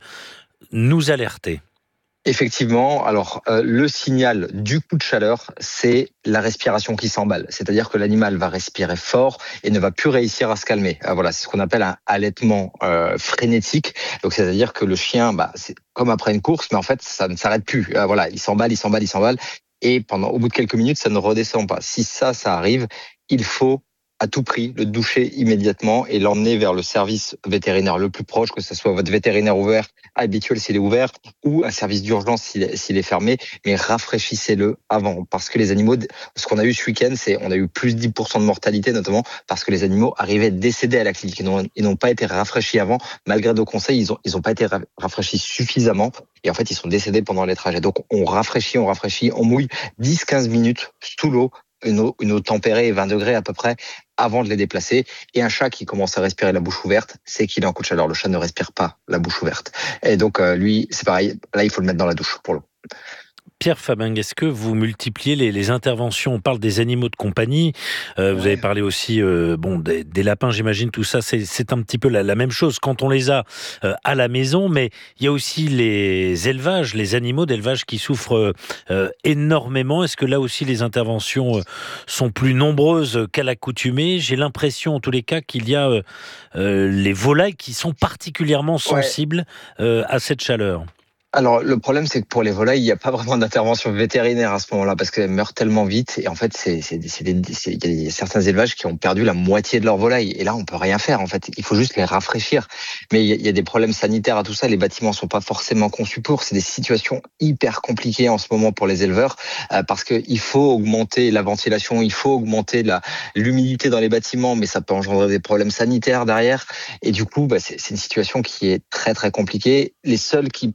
Speaker 10: nous alerter ?
Speaker 20: Effectivement, alors euh, le signal du coup de chaleur, c'est la respiration qui s'emballe. C'est-à-dire que l'animal va respirer fort et ne va plus réussir à se calmer. Euh, voilà, c'est ce qu'on appelle un halètement euh, frénétique. Donc c'est-à-dire que le chien, bah, c'est comme après une course, mais en fait ça ne s'arrête plus. Euh, voilà, il s'emballe, il s'emballe, il s'emballe, et pendant au bout de quelques minutes, ça ne redescend pas. Si ça, ça arrive, il faut à tout prix le doucher immédiatement et l'emmener vers le service vétérinaire le plus proche, que ce soit votre vétérinaire ouvert, habituel s'il est ouvert, ou un service d'urgence s'il est, s'il est fermé, mais rafraîchissez-le avant. Parce que les animaux, ce qu'on a eu ce week-end, c'est on a eu plus de dix pour cent de mortalité, notamment parce que les animaux arrivaient décédés à la clinique. Ils n'ont, ils n'ont pas été rafraîchis avant, malgré nos conseils, ils ont, ils ont pas été rafraîchis suffisamment. Et en fait, ils sont décédés pendant les trajets. Donc, on rafraîchit, on rafraîchit, on mouille dix à quinze minutes sous l'eau, une eau, une eau tempérée, vingt degrés à peu près, avant de les déplacer. Et un chat qui commence à respirer la bouche ouverte, c'est qu'il est en coup de chaleur. Le chat ne respire pas la bouche ouverte. Et donc, euh, lui, c'est pareil. Là, il faut le mettre dans la douche pour l'eau.
Speaker 10: Pierre Fabbing, est-ce que vous multipliez les, les interventions ? On parle des animaux de compagnie, euh, vous ouais. avez parlé aussi euh, bon, des, des lapins, j'imagine, tout ça, c'est, c'est un petit peu la, la même chose quand on les a euh, à la maison, mais il y a aussi les élevages, les animaux d'élevage qui souffrent euh, énormément. Est-ce que là aussi les interventions euh, sont plus nombreuses qu'à l'accoutumée ? J'ai l'impression, en tous les cas, qu'il y a euh, euh, les volailles qui sont particulièrement sensibles ouais. euh, à cette chaleur.
Speaker 20: Alors, le problème, c'est que pour les volailles, il n'y a pas vraiment d'intervention vétérinaire à ce moment-là, parce qu'elles meurent tellement vite. Et en fait, c'est, c'est, c'est des, c'est, il y a certains élevages qui ont perdu la moitié de leurs volailles. Et là, on peut rien faire, en fait. Il faut juste les rafraîchir. Mais il y a, il y a des problèmes sanitaires à tout ça. Les bâtiments sont pas forcément conçus pour. C'est des situations hyper compliquées en ce moment pour les éleveurs, euh, parce que il faut augmenter la ventilation, il faut augmenter la, l'humidité dans les bâtiments, mais ça peut engendrer des problèmes sanitaires derrière. Et du coup, bah, c'est, c'est une situation qui est très, très compliquée. Les seuls qui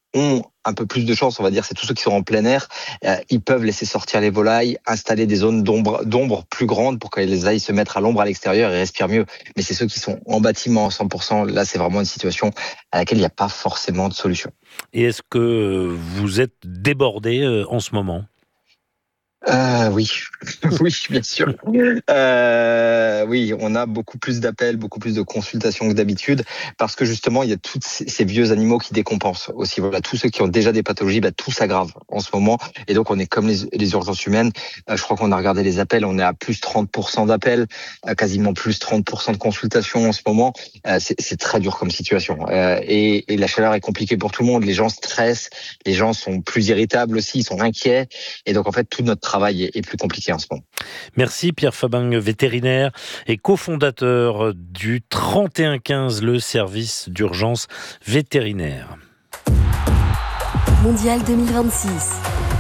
Speaker 20: ont un peu plus de chance, on va dire, c'est tous ceux qui sont en plein air. Euh, ils peuvent laisser sortir les volailles, installer des zones d'ombre, d'ombre plus grandes pour qu'elles aillent se mettre à l'ombre à l'extérieur et respirent mieux. Mais c'est ceux qui sont en bâtiment à cent pour cent. Là, c'est vraiment une situation à laquelle il n'y a pas forcément de solution.
Speaker 10: Et est-ce que vous êtes débordé en ce moment ?
Speaker 20: Euh, oui, oui, bien sûr. Euh, oui, on a beaucoup plus d'appels, beaucoup plus de consultations que d'habitude, parce que justement, il y a tous ces, ces vieux animaux qui décompensent aussi. Voilà, tous ceux qui ont déjà des pathologies, bah, tout s'aggrave en ce moment. Et donc, on est comme les, les urgences humaines. Euh, je crois qu'on a regardé les appels, on est à plus trente pour cent d'appels, à quasiment plus trente pour cent de consultations en ce moment. Euh, c'est, c'est très dur comme situation. Euh, et, et la chaleur est compliquée pour tout le monde. Les gens stressent, les gens sont plus irritables aussi, ils sont inquiets. Et donc, en fait, tout notre travail est plus compliqué en ce moment.
Speaker 10: Merci Pierre Fabin, vétérinaire et cofondateur du trente et un quinze, le service d'urgence vétérinaire.
Speaker 21: Mondial deux mille vingt-six.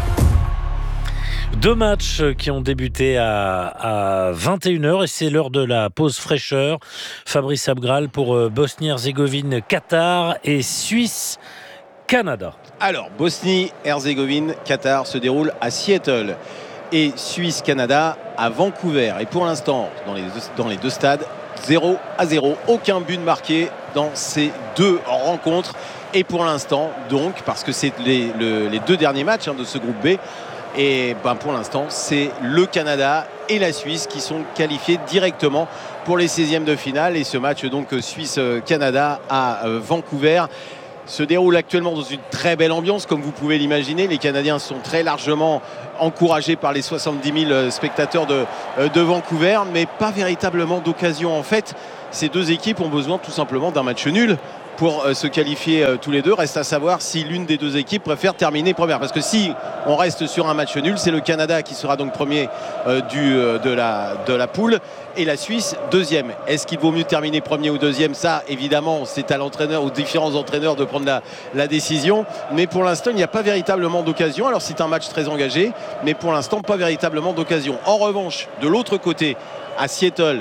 Speaker 10: Deux matchs qui ont débuté à, à vingt et une heures et c'est l'heure de la pause fraîcheur. Fabrice Abgral pour Bosnie-Herzégovine, Qatar et Suisse-Canada.
Speaker 22: Alors, Bosnie-Herzégovine, Qatar se déroule à Seattle. Et Suisse-Canada à Vancouver. Et pour l'instant, dans les deux, dans les deux stades, zéro à zéro. Aucun but marqué dans ces deux rencontres. Et pour l'instant, donc, parce que c'est les, le, les deux derniers matchs hein, de ce groupe B, et ben pour l'instant, c'est le Canada et la Suisse qui sont qualifiés directement pour les seizièmes de finale. Et ce match, donc, Suisse-Canada à euh, Vancouver, se déroule actuellement dans une très belle ambiance, comme vous pouvez l'imaginer. Les Canadiens sont très largement encouragés par les soixante-dix mille spectateurs de, de Vancouver, mais pas véritablement d'occasion. En fait, ces deux équipes ont besoin tout simplement d'un match nul pour se qualifier tous les deux. Reste à savoir si l'une des deux équipes préfère terminer première. Parce que si on reste sur un match nul, c'est le Canada qui sera donc premier euh, du, euh, de, la, de la poule et la Suisse deuxième. Est-ce qu'il vaut mieux terminer premier ou deuxième ? Ça, évidemment, c'est à l'entraîneur, aux différents entraîneurs de prendre la, la décision. Mais pour l'instant, il n'y a pas véritablement d'occasion. Alors c'est un match très engagé, mais pour l'instant, pas véritablement d'occasion. En revanche, de l'autre côté, à Seattle,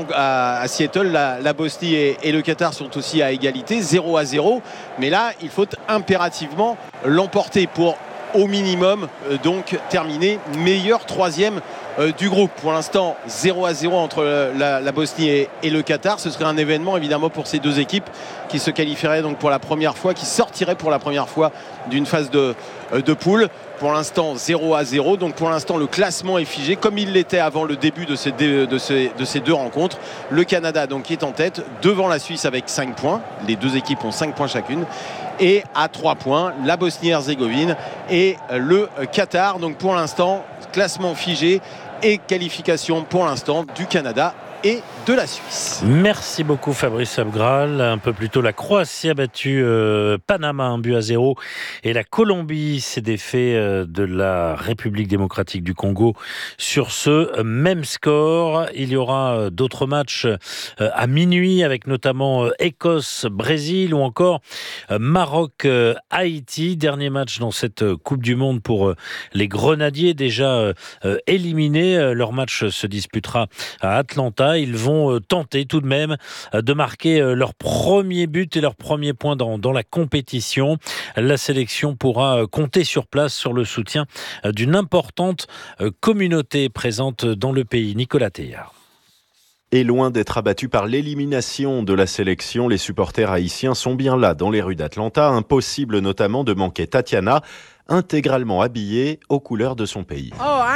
Speaker 22: à Seattle la, la Bosnie et, et le Qatar sont aussi à égalité, zéro à zéro. Mais là, il faut impérativement l'emporter pour, au minimum, euh, donc terminer meilleur troisième euh, du groupe. Pour l'instant, zéro à zéro entre la, la Bosnie et, et le Qatar. Ce serait un événement, évidemment, pour ces deux équipes qui se qualifieraient donc pour la première fois, qui sortiraient pour la première fois d'une phase de, euh, de poule. Pour l'instant, zéro à zéro. Donc pour l'instant, le classement est figé comme il l'était avant le début de ces, de ces, de ces deux rencontres. Le Canada donc est en tête devant la Suisse avec cinq points. Les deux équipes ont cinq points chacune. Et à trois points, la Bosnie-Herzégovine et le Qatar. Donc pour l'instant, classement figé et qualification pour l'instant du Canada et de la Suisse.
Speaker 10: Merci beaucoup Fabrice Abgral. Un peu plus tôt, la Croatie a battu euh, Panama un but à zéro et la Colombie s'est défait euh, de la République démocratique du Congo sur ce même score. Il y aura euh, d'autres matchs euh, à minuit avec notamment euh, Écosse-Brésil ou encore euh, Maroc-Haïti. Dernier match dans cette euh, Coupe du Monde pour euh, les Grenadiers déjà euh, euh, éliminés. Euh, leur match se disputera à Atlanta. Ils vont tenter tout de même de marquer leur premier but et leur premier point dans, dans la compétition. La sélection pourra compter sur place sur le soutien d'une importante communauté présente dans le pays. Nicolas Teillard.
Speaker 23: Et loin d'être abattus par l'élimination de la sélection, les supporters haïtiens sont bien là dans les rues d'Atlanta. Impossible notamment de manquer Tatiana, intégralement habillée aux couleurs de son pays.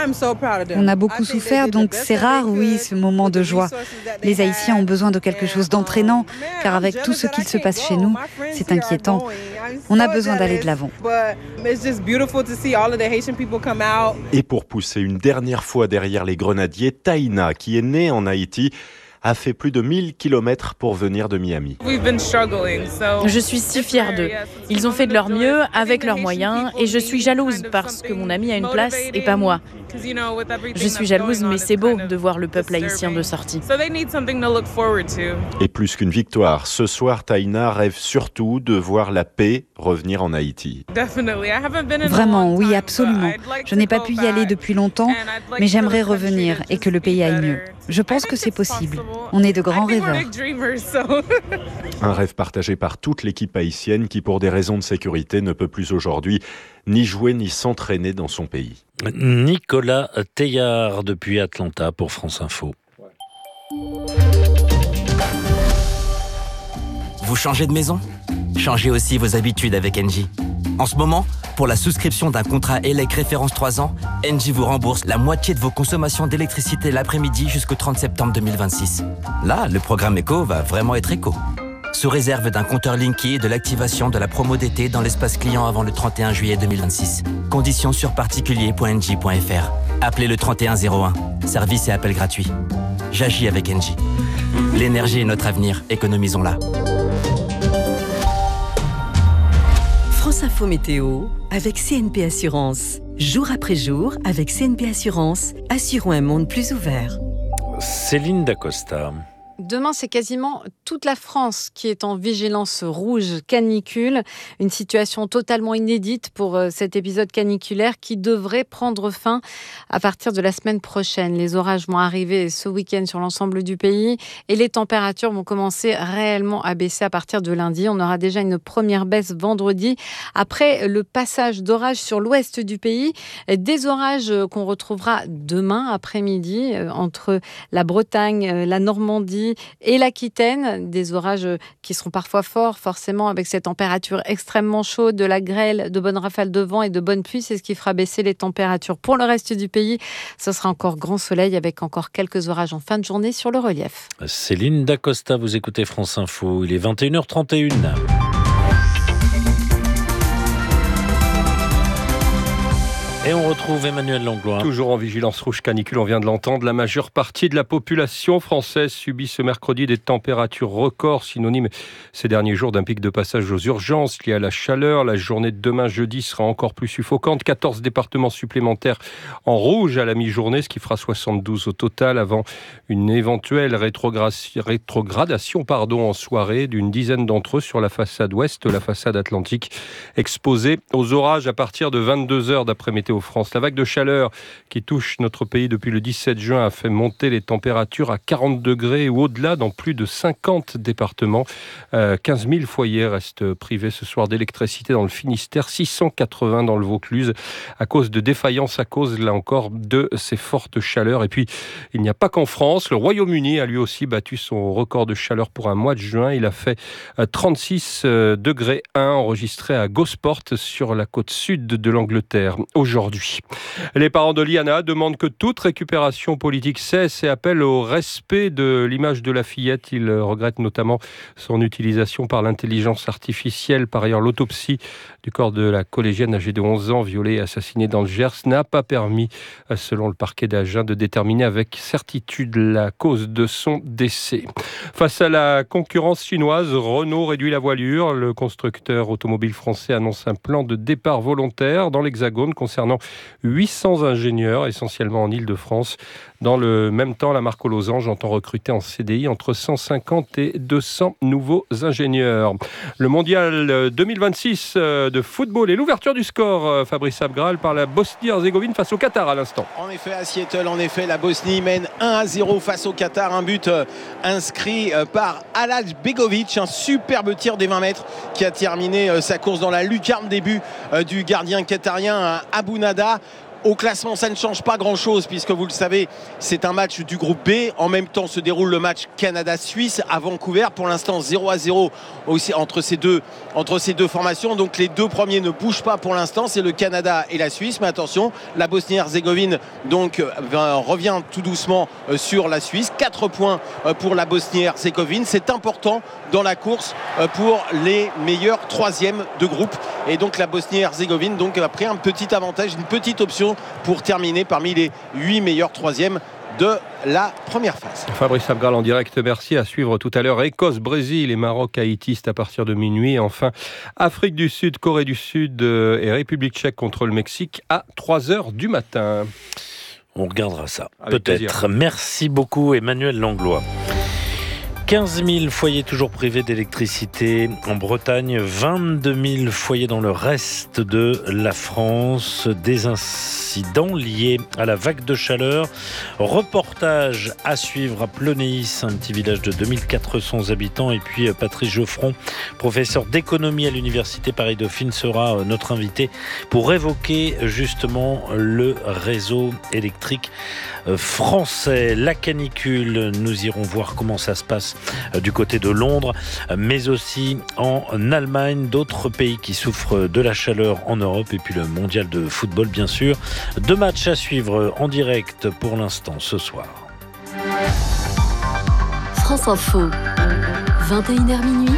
Speaker 24: On a beaucoup souffert, donc c'est rare, oui, ce moment de joie. Les Haïtiens ont besoin de quelque chose d'entraînant, car avec tout ce qu'il se passe chez nous, c'est inquiétant. On a besoin d'aller de l'avant.
Speaker 23: Et pour pousser une dernière fois derrière les Grenadiers, Taïna, qui est née en Haïti, a fait plus de mille kilomètres pour venir de Miami.
Speaker 25: Je suis si fière d'eux. Ils ont fait de leur mieux avec leurs moyens et je suis jalouse parce que mon ami a une place et pas moi. Je suis jalouse, mais c'est beau de voir le peuple haïtien de sortie.
Speaker 23: Et plus qu'une victoire, ce soir, Taïna rêve surtout de voir la paix revenir en Haïti.
Speaker 24: Vraiment, oui, absolument. Je n'ai pas pu y aller depuis longtemps, mais j'aimerais revenir et que le pays aille mieux. Je pense que c'est possible. On est de grands rêveurs.
Speaker 23: Un rêve partagé par toute l'équipe haïtienne qui, pour des raisons de sécurité, ne peut plus aujourd'hui ni jouer ni s'entraîner dans son pays.
Speaker 10: Nicolas Teillard depuis Atlanta pour France Info.
Speaker 1: Vous changez de maison ? Changez aussi vos habitudes avec Engie. En ce moment, pour la souscription d'un contrat E L E C référence trois ans, Engie vous rembourse la moitié de vos consommations d'électricité l'après-midi jusqu'au trente septembre deux mille vingt-six. Là, le programme Éco va vraiment être éco. Sous réserve d'un compteur Linky et de l'activation de la promo d'été dans l'espace client avant le trente et un juillet deux mille vingt-six. Conditions sur particulier point engie point f r. Appelez le trente et un zéro un. Service et appel gratuit. J'agis avec Engie. L'énergie est notre avenir, économisons-la.
Speaker 8: France Info Météo avec C N P Assurance. Jour après jour, avec C N P Assurance, assurons un monde plus ouvert.
Speaker 10: Céline Dacosta.
Speaker 9: Demain, c'est quasiment toute la France qui est en vigilance rouge canicule. Une situation totalement inédite pour cet épisode caniculaire qui devrait prendre fin à partir de la semaine prochaine. Les orages vont arriver ce week-end sur l'ensemble du pays et les températures vont commencer réellement à baisser à partir de lundi. On aura déjà une première baisse vendredi après le passage d'orages sur l'ouest du pays. Des orages qu'on retrouvera demain après-midi entre la Bretagne, la Normandie et l'Aquitaine, des orages qui seront parfois forts, forcément, avec ces températures extrêmement chaudes, de la grêle, de bonnes rafales de vent et de bonnes pluies. C'est ce qui fera baisser les températures. Pour le reste du pays, ce sera encore grand soleil avec encore quelques orages en fin de journée sur le relief.
Speaker 10: Céline Dacosta, vous écoutez France Info. Il est vingt et une heures trente et une. Et on retrouve Emmanuel Langlois.
Speaker 3: Toujours en vigilance rouge canicule, on vient de l'entendre. La majeure partie de la population française subit ce mercredi des températures records, synonymes ces derniers jours d'un pic de passage aux urgences lié à la chaleur. La journée de demain, jeudi, sera encore plus suffocante. quatorze départements supplémentaires en rouge à la mi-journée, ce qui fera soixante-douze au total, avant une éventuelle rétrogradation pardon, en soirée d'une dizaine d'entre eux sur la façade ouest, la façade atlantique, exposée aux orages à partir de vingt-deux heures d'après Météo France. La vague de chaleur qui touche notre pays depuis le dix-sept juin a fait monter les températures à quarante degrés ou au-delà dans plus de cinquante départements. Euh, quinze mille foyers restent privés ce soir d'électricité dans le Finistère, six cent quatre-vingts dans le Vaucluse, à cause de défaillances, à cause, là encore, de ces fortes chaleurs. Et puis, il n'y a pas qu'en France. Le Royaume-Uni a lui aussi battu son record de chaleur pour un mois de juin. Il a fait trente-six degrés un enregistré à Gosport, sur la côte sud de l'Angleterre, aujourd'hui. Les parents de Liana demandent que toute récupération politique cesse et appellent au respect de l'image de la fillette. Ils regrettent notamment son utilisation par l'intelligence artificielle. Par ailleurs, l'autopsie du corps de la collégienne âgée de onze ans, violée et assassinée dans le Gers, n'a pas permis, selon le parquet d'Agen, de déterminer avec certitude la cause de son décès. Face à la concurrence chinoise, Renault réduit la voilure. Le constructeur automobile français annonce un plan de départ volontaire dans l'Hexagone concernant huit cents ingénieurs, essentiellement en Île-de-France. Dans le même temps, la marque aux losanges entend recruter en C D I entre cent cinquante et deux cents nouveaux ingénieurs. Le mondial deux mille vingt-six de football et l'ouverture du score, Fabrice Abgral, par la Bosnie-Herzégovine face au Qatar à l'instant.
Speaker 22: En effet, à Seattle, en effet, la Bosnie mène un à zéro face au Qatar. Un but inscrit par Alaj Begovic, un superbe tir des vingt mètres qui a terminé sa course dans la lucarne, début du gardien qatarien Abounada. Au classement, ça ne change pas grand-chose puisque vous le savez, c'est un match du groupe B. En même temps se déroule le match Canada-Suisse à Vancouver. Pour l'instant, zéro à zéro aussi entre ces deux, entre ces deux formations. Donc les deux premiers ne bougent pas pour l'instant. C'est le Canada et la Suisse. Mais attention, la Bosnie-Herzégovine donc revient tout doucement sur la Suisse. Quatre points pour la Bosnie-Herzégovine. C'est important dans la course pour les meilleurs troisièmes de groupe. Et donc la Bosnie-Herzégovine donc, a pris un petit avantage, une petite option pour terminer parmi les huit meilleurs troisièmes de la première phase.
Speaker 3: Fabrice Abgral en direct, merci. À suivre tout à l'heure Écosse, Brésil et Maroc, Haïti, c'est à partir de minuit. Et enfin, Afrique du Sud, Corée du Sud et République tchèque contre le Mexique à trois heures du matin.
Speaker 10: On regardera ça,
Speaker 3: Avec
Speaker 10: peut-être.
Speaker 3: plaisir.
Speaker 10: Merci beaucoup Emmanuel Langlois. quinze mille foyers toujours privés d'électricité en Bretagne, vingt-deux mille foyers dans le reste de la France. Des incidents liés à la vague de chaleur. Reportage à suivre à Plonéis, un petit village de deux mille quatre cents habitants. Et puis Patrice Geoffron, professeur d'économie à l'université Paris-Dauphine, sera notre invité pour évoquer justement le réseau électrique français. La canicule, nous irons voir comment ça se passe du côté de Londres, mais aussi en Allemagne, d'autres pays qui souffrent de la chaleur en Europe, et puis le mondial de football bien sûr. Deux matchs à suivre en direct pour l'instant ce soir.
Speaker 2: France Info, vingt et une heures minuit.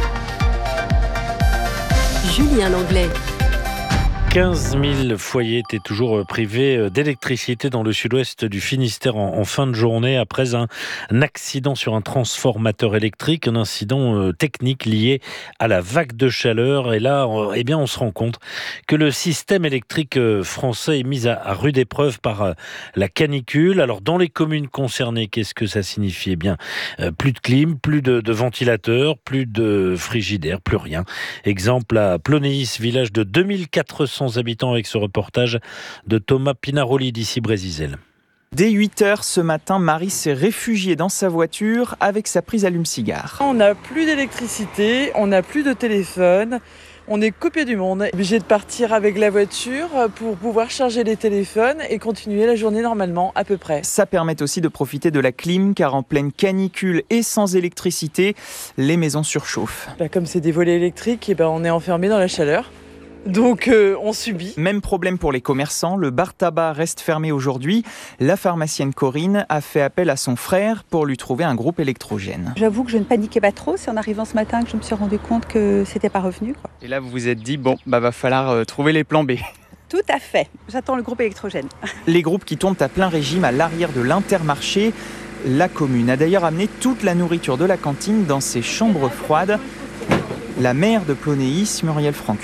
Speaker 2: Julien Langlais.
Speaker 10: quinze mille foyers étaient toujours privés d'électricité dans le sud-ouest du Finistère en, en fin de journée après un, un accident sur un transformateur électrique, un incident euh, technique lié à la vague de chaleur. Et là, euh, eh bien, on se rend compte que le système électrique euh, français est mis à, à rude épreuve par euh, la canicule. Alors, dans les communes concernées, qu'est-ce que ça signifie ? Eh bien, euh, plus de clim, plus de, de ventilateurs, plus de frigidaire, plus rien. Exemple à Plonéis, village de deux mille quatre cents habitants, avec ce reportage de Thomas Pinaroli d'ici Brésil.
Speaker 4: Dès huit heures ce matin, Marie s'est réfugiée dans sa voiture avec sa prise allume-cigare.
Speaker 5: On n'a plus d'électricité, on n'a plus de téléphone, on est coupé du monde. Obligé de partir avec la voiture pour pouvoir charger les téléphones et continuer la journée normalement à peu près.
Speaker 4: Ça permet aussi de profiter de la clim, car en pleine canicule et sans électricité, les maisons surchauffent.
Speaker 5: Bah, comme c'est des volets électriques, et bah, on est enfermé dans la chaleur. Donc euh, on subit.
Speaker 4: Même problème pour les commerçants, le bar tabac reste fermé aujourd'hui. La pharmacienne Corinne a fait appel à son frère pour lui trouver un groupe électrogène.
Speaker 7: J'avoue que je ne paniquais pas trop, c'est en arrivant ce matin que je me suis rendu compte que c'était pas revenu, quoi.
Speaker 4: Et là vous vous êtes dit, bon, bah va falloir euh, trouver les plans B.
Speaker 7: Tout à fait, j'attends le groupe électrogène.
Speaker 4: Les groupes qui tournent à plein régime à l'arrière de l'Intermarché. La commune a d'ailleurs amené toute la nourriture de la cantine dans ses chambres froides. La maire de Plonéis, Muriel Franck.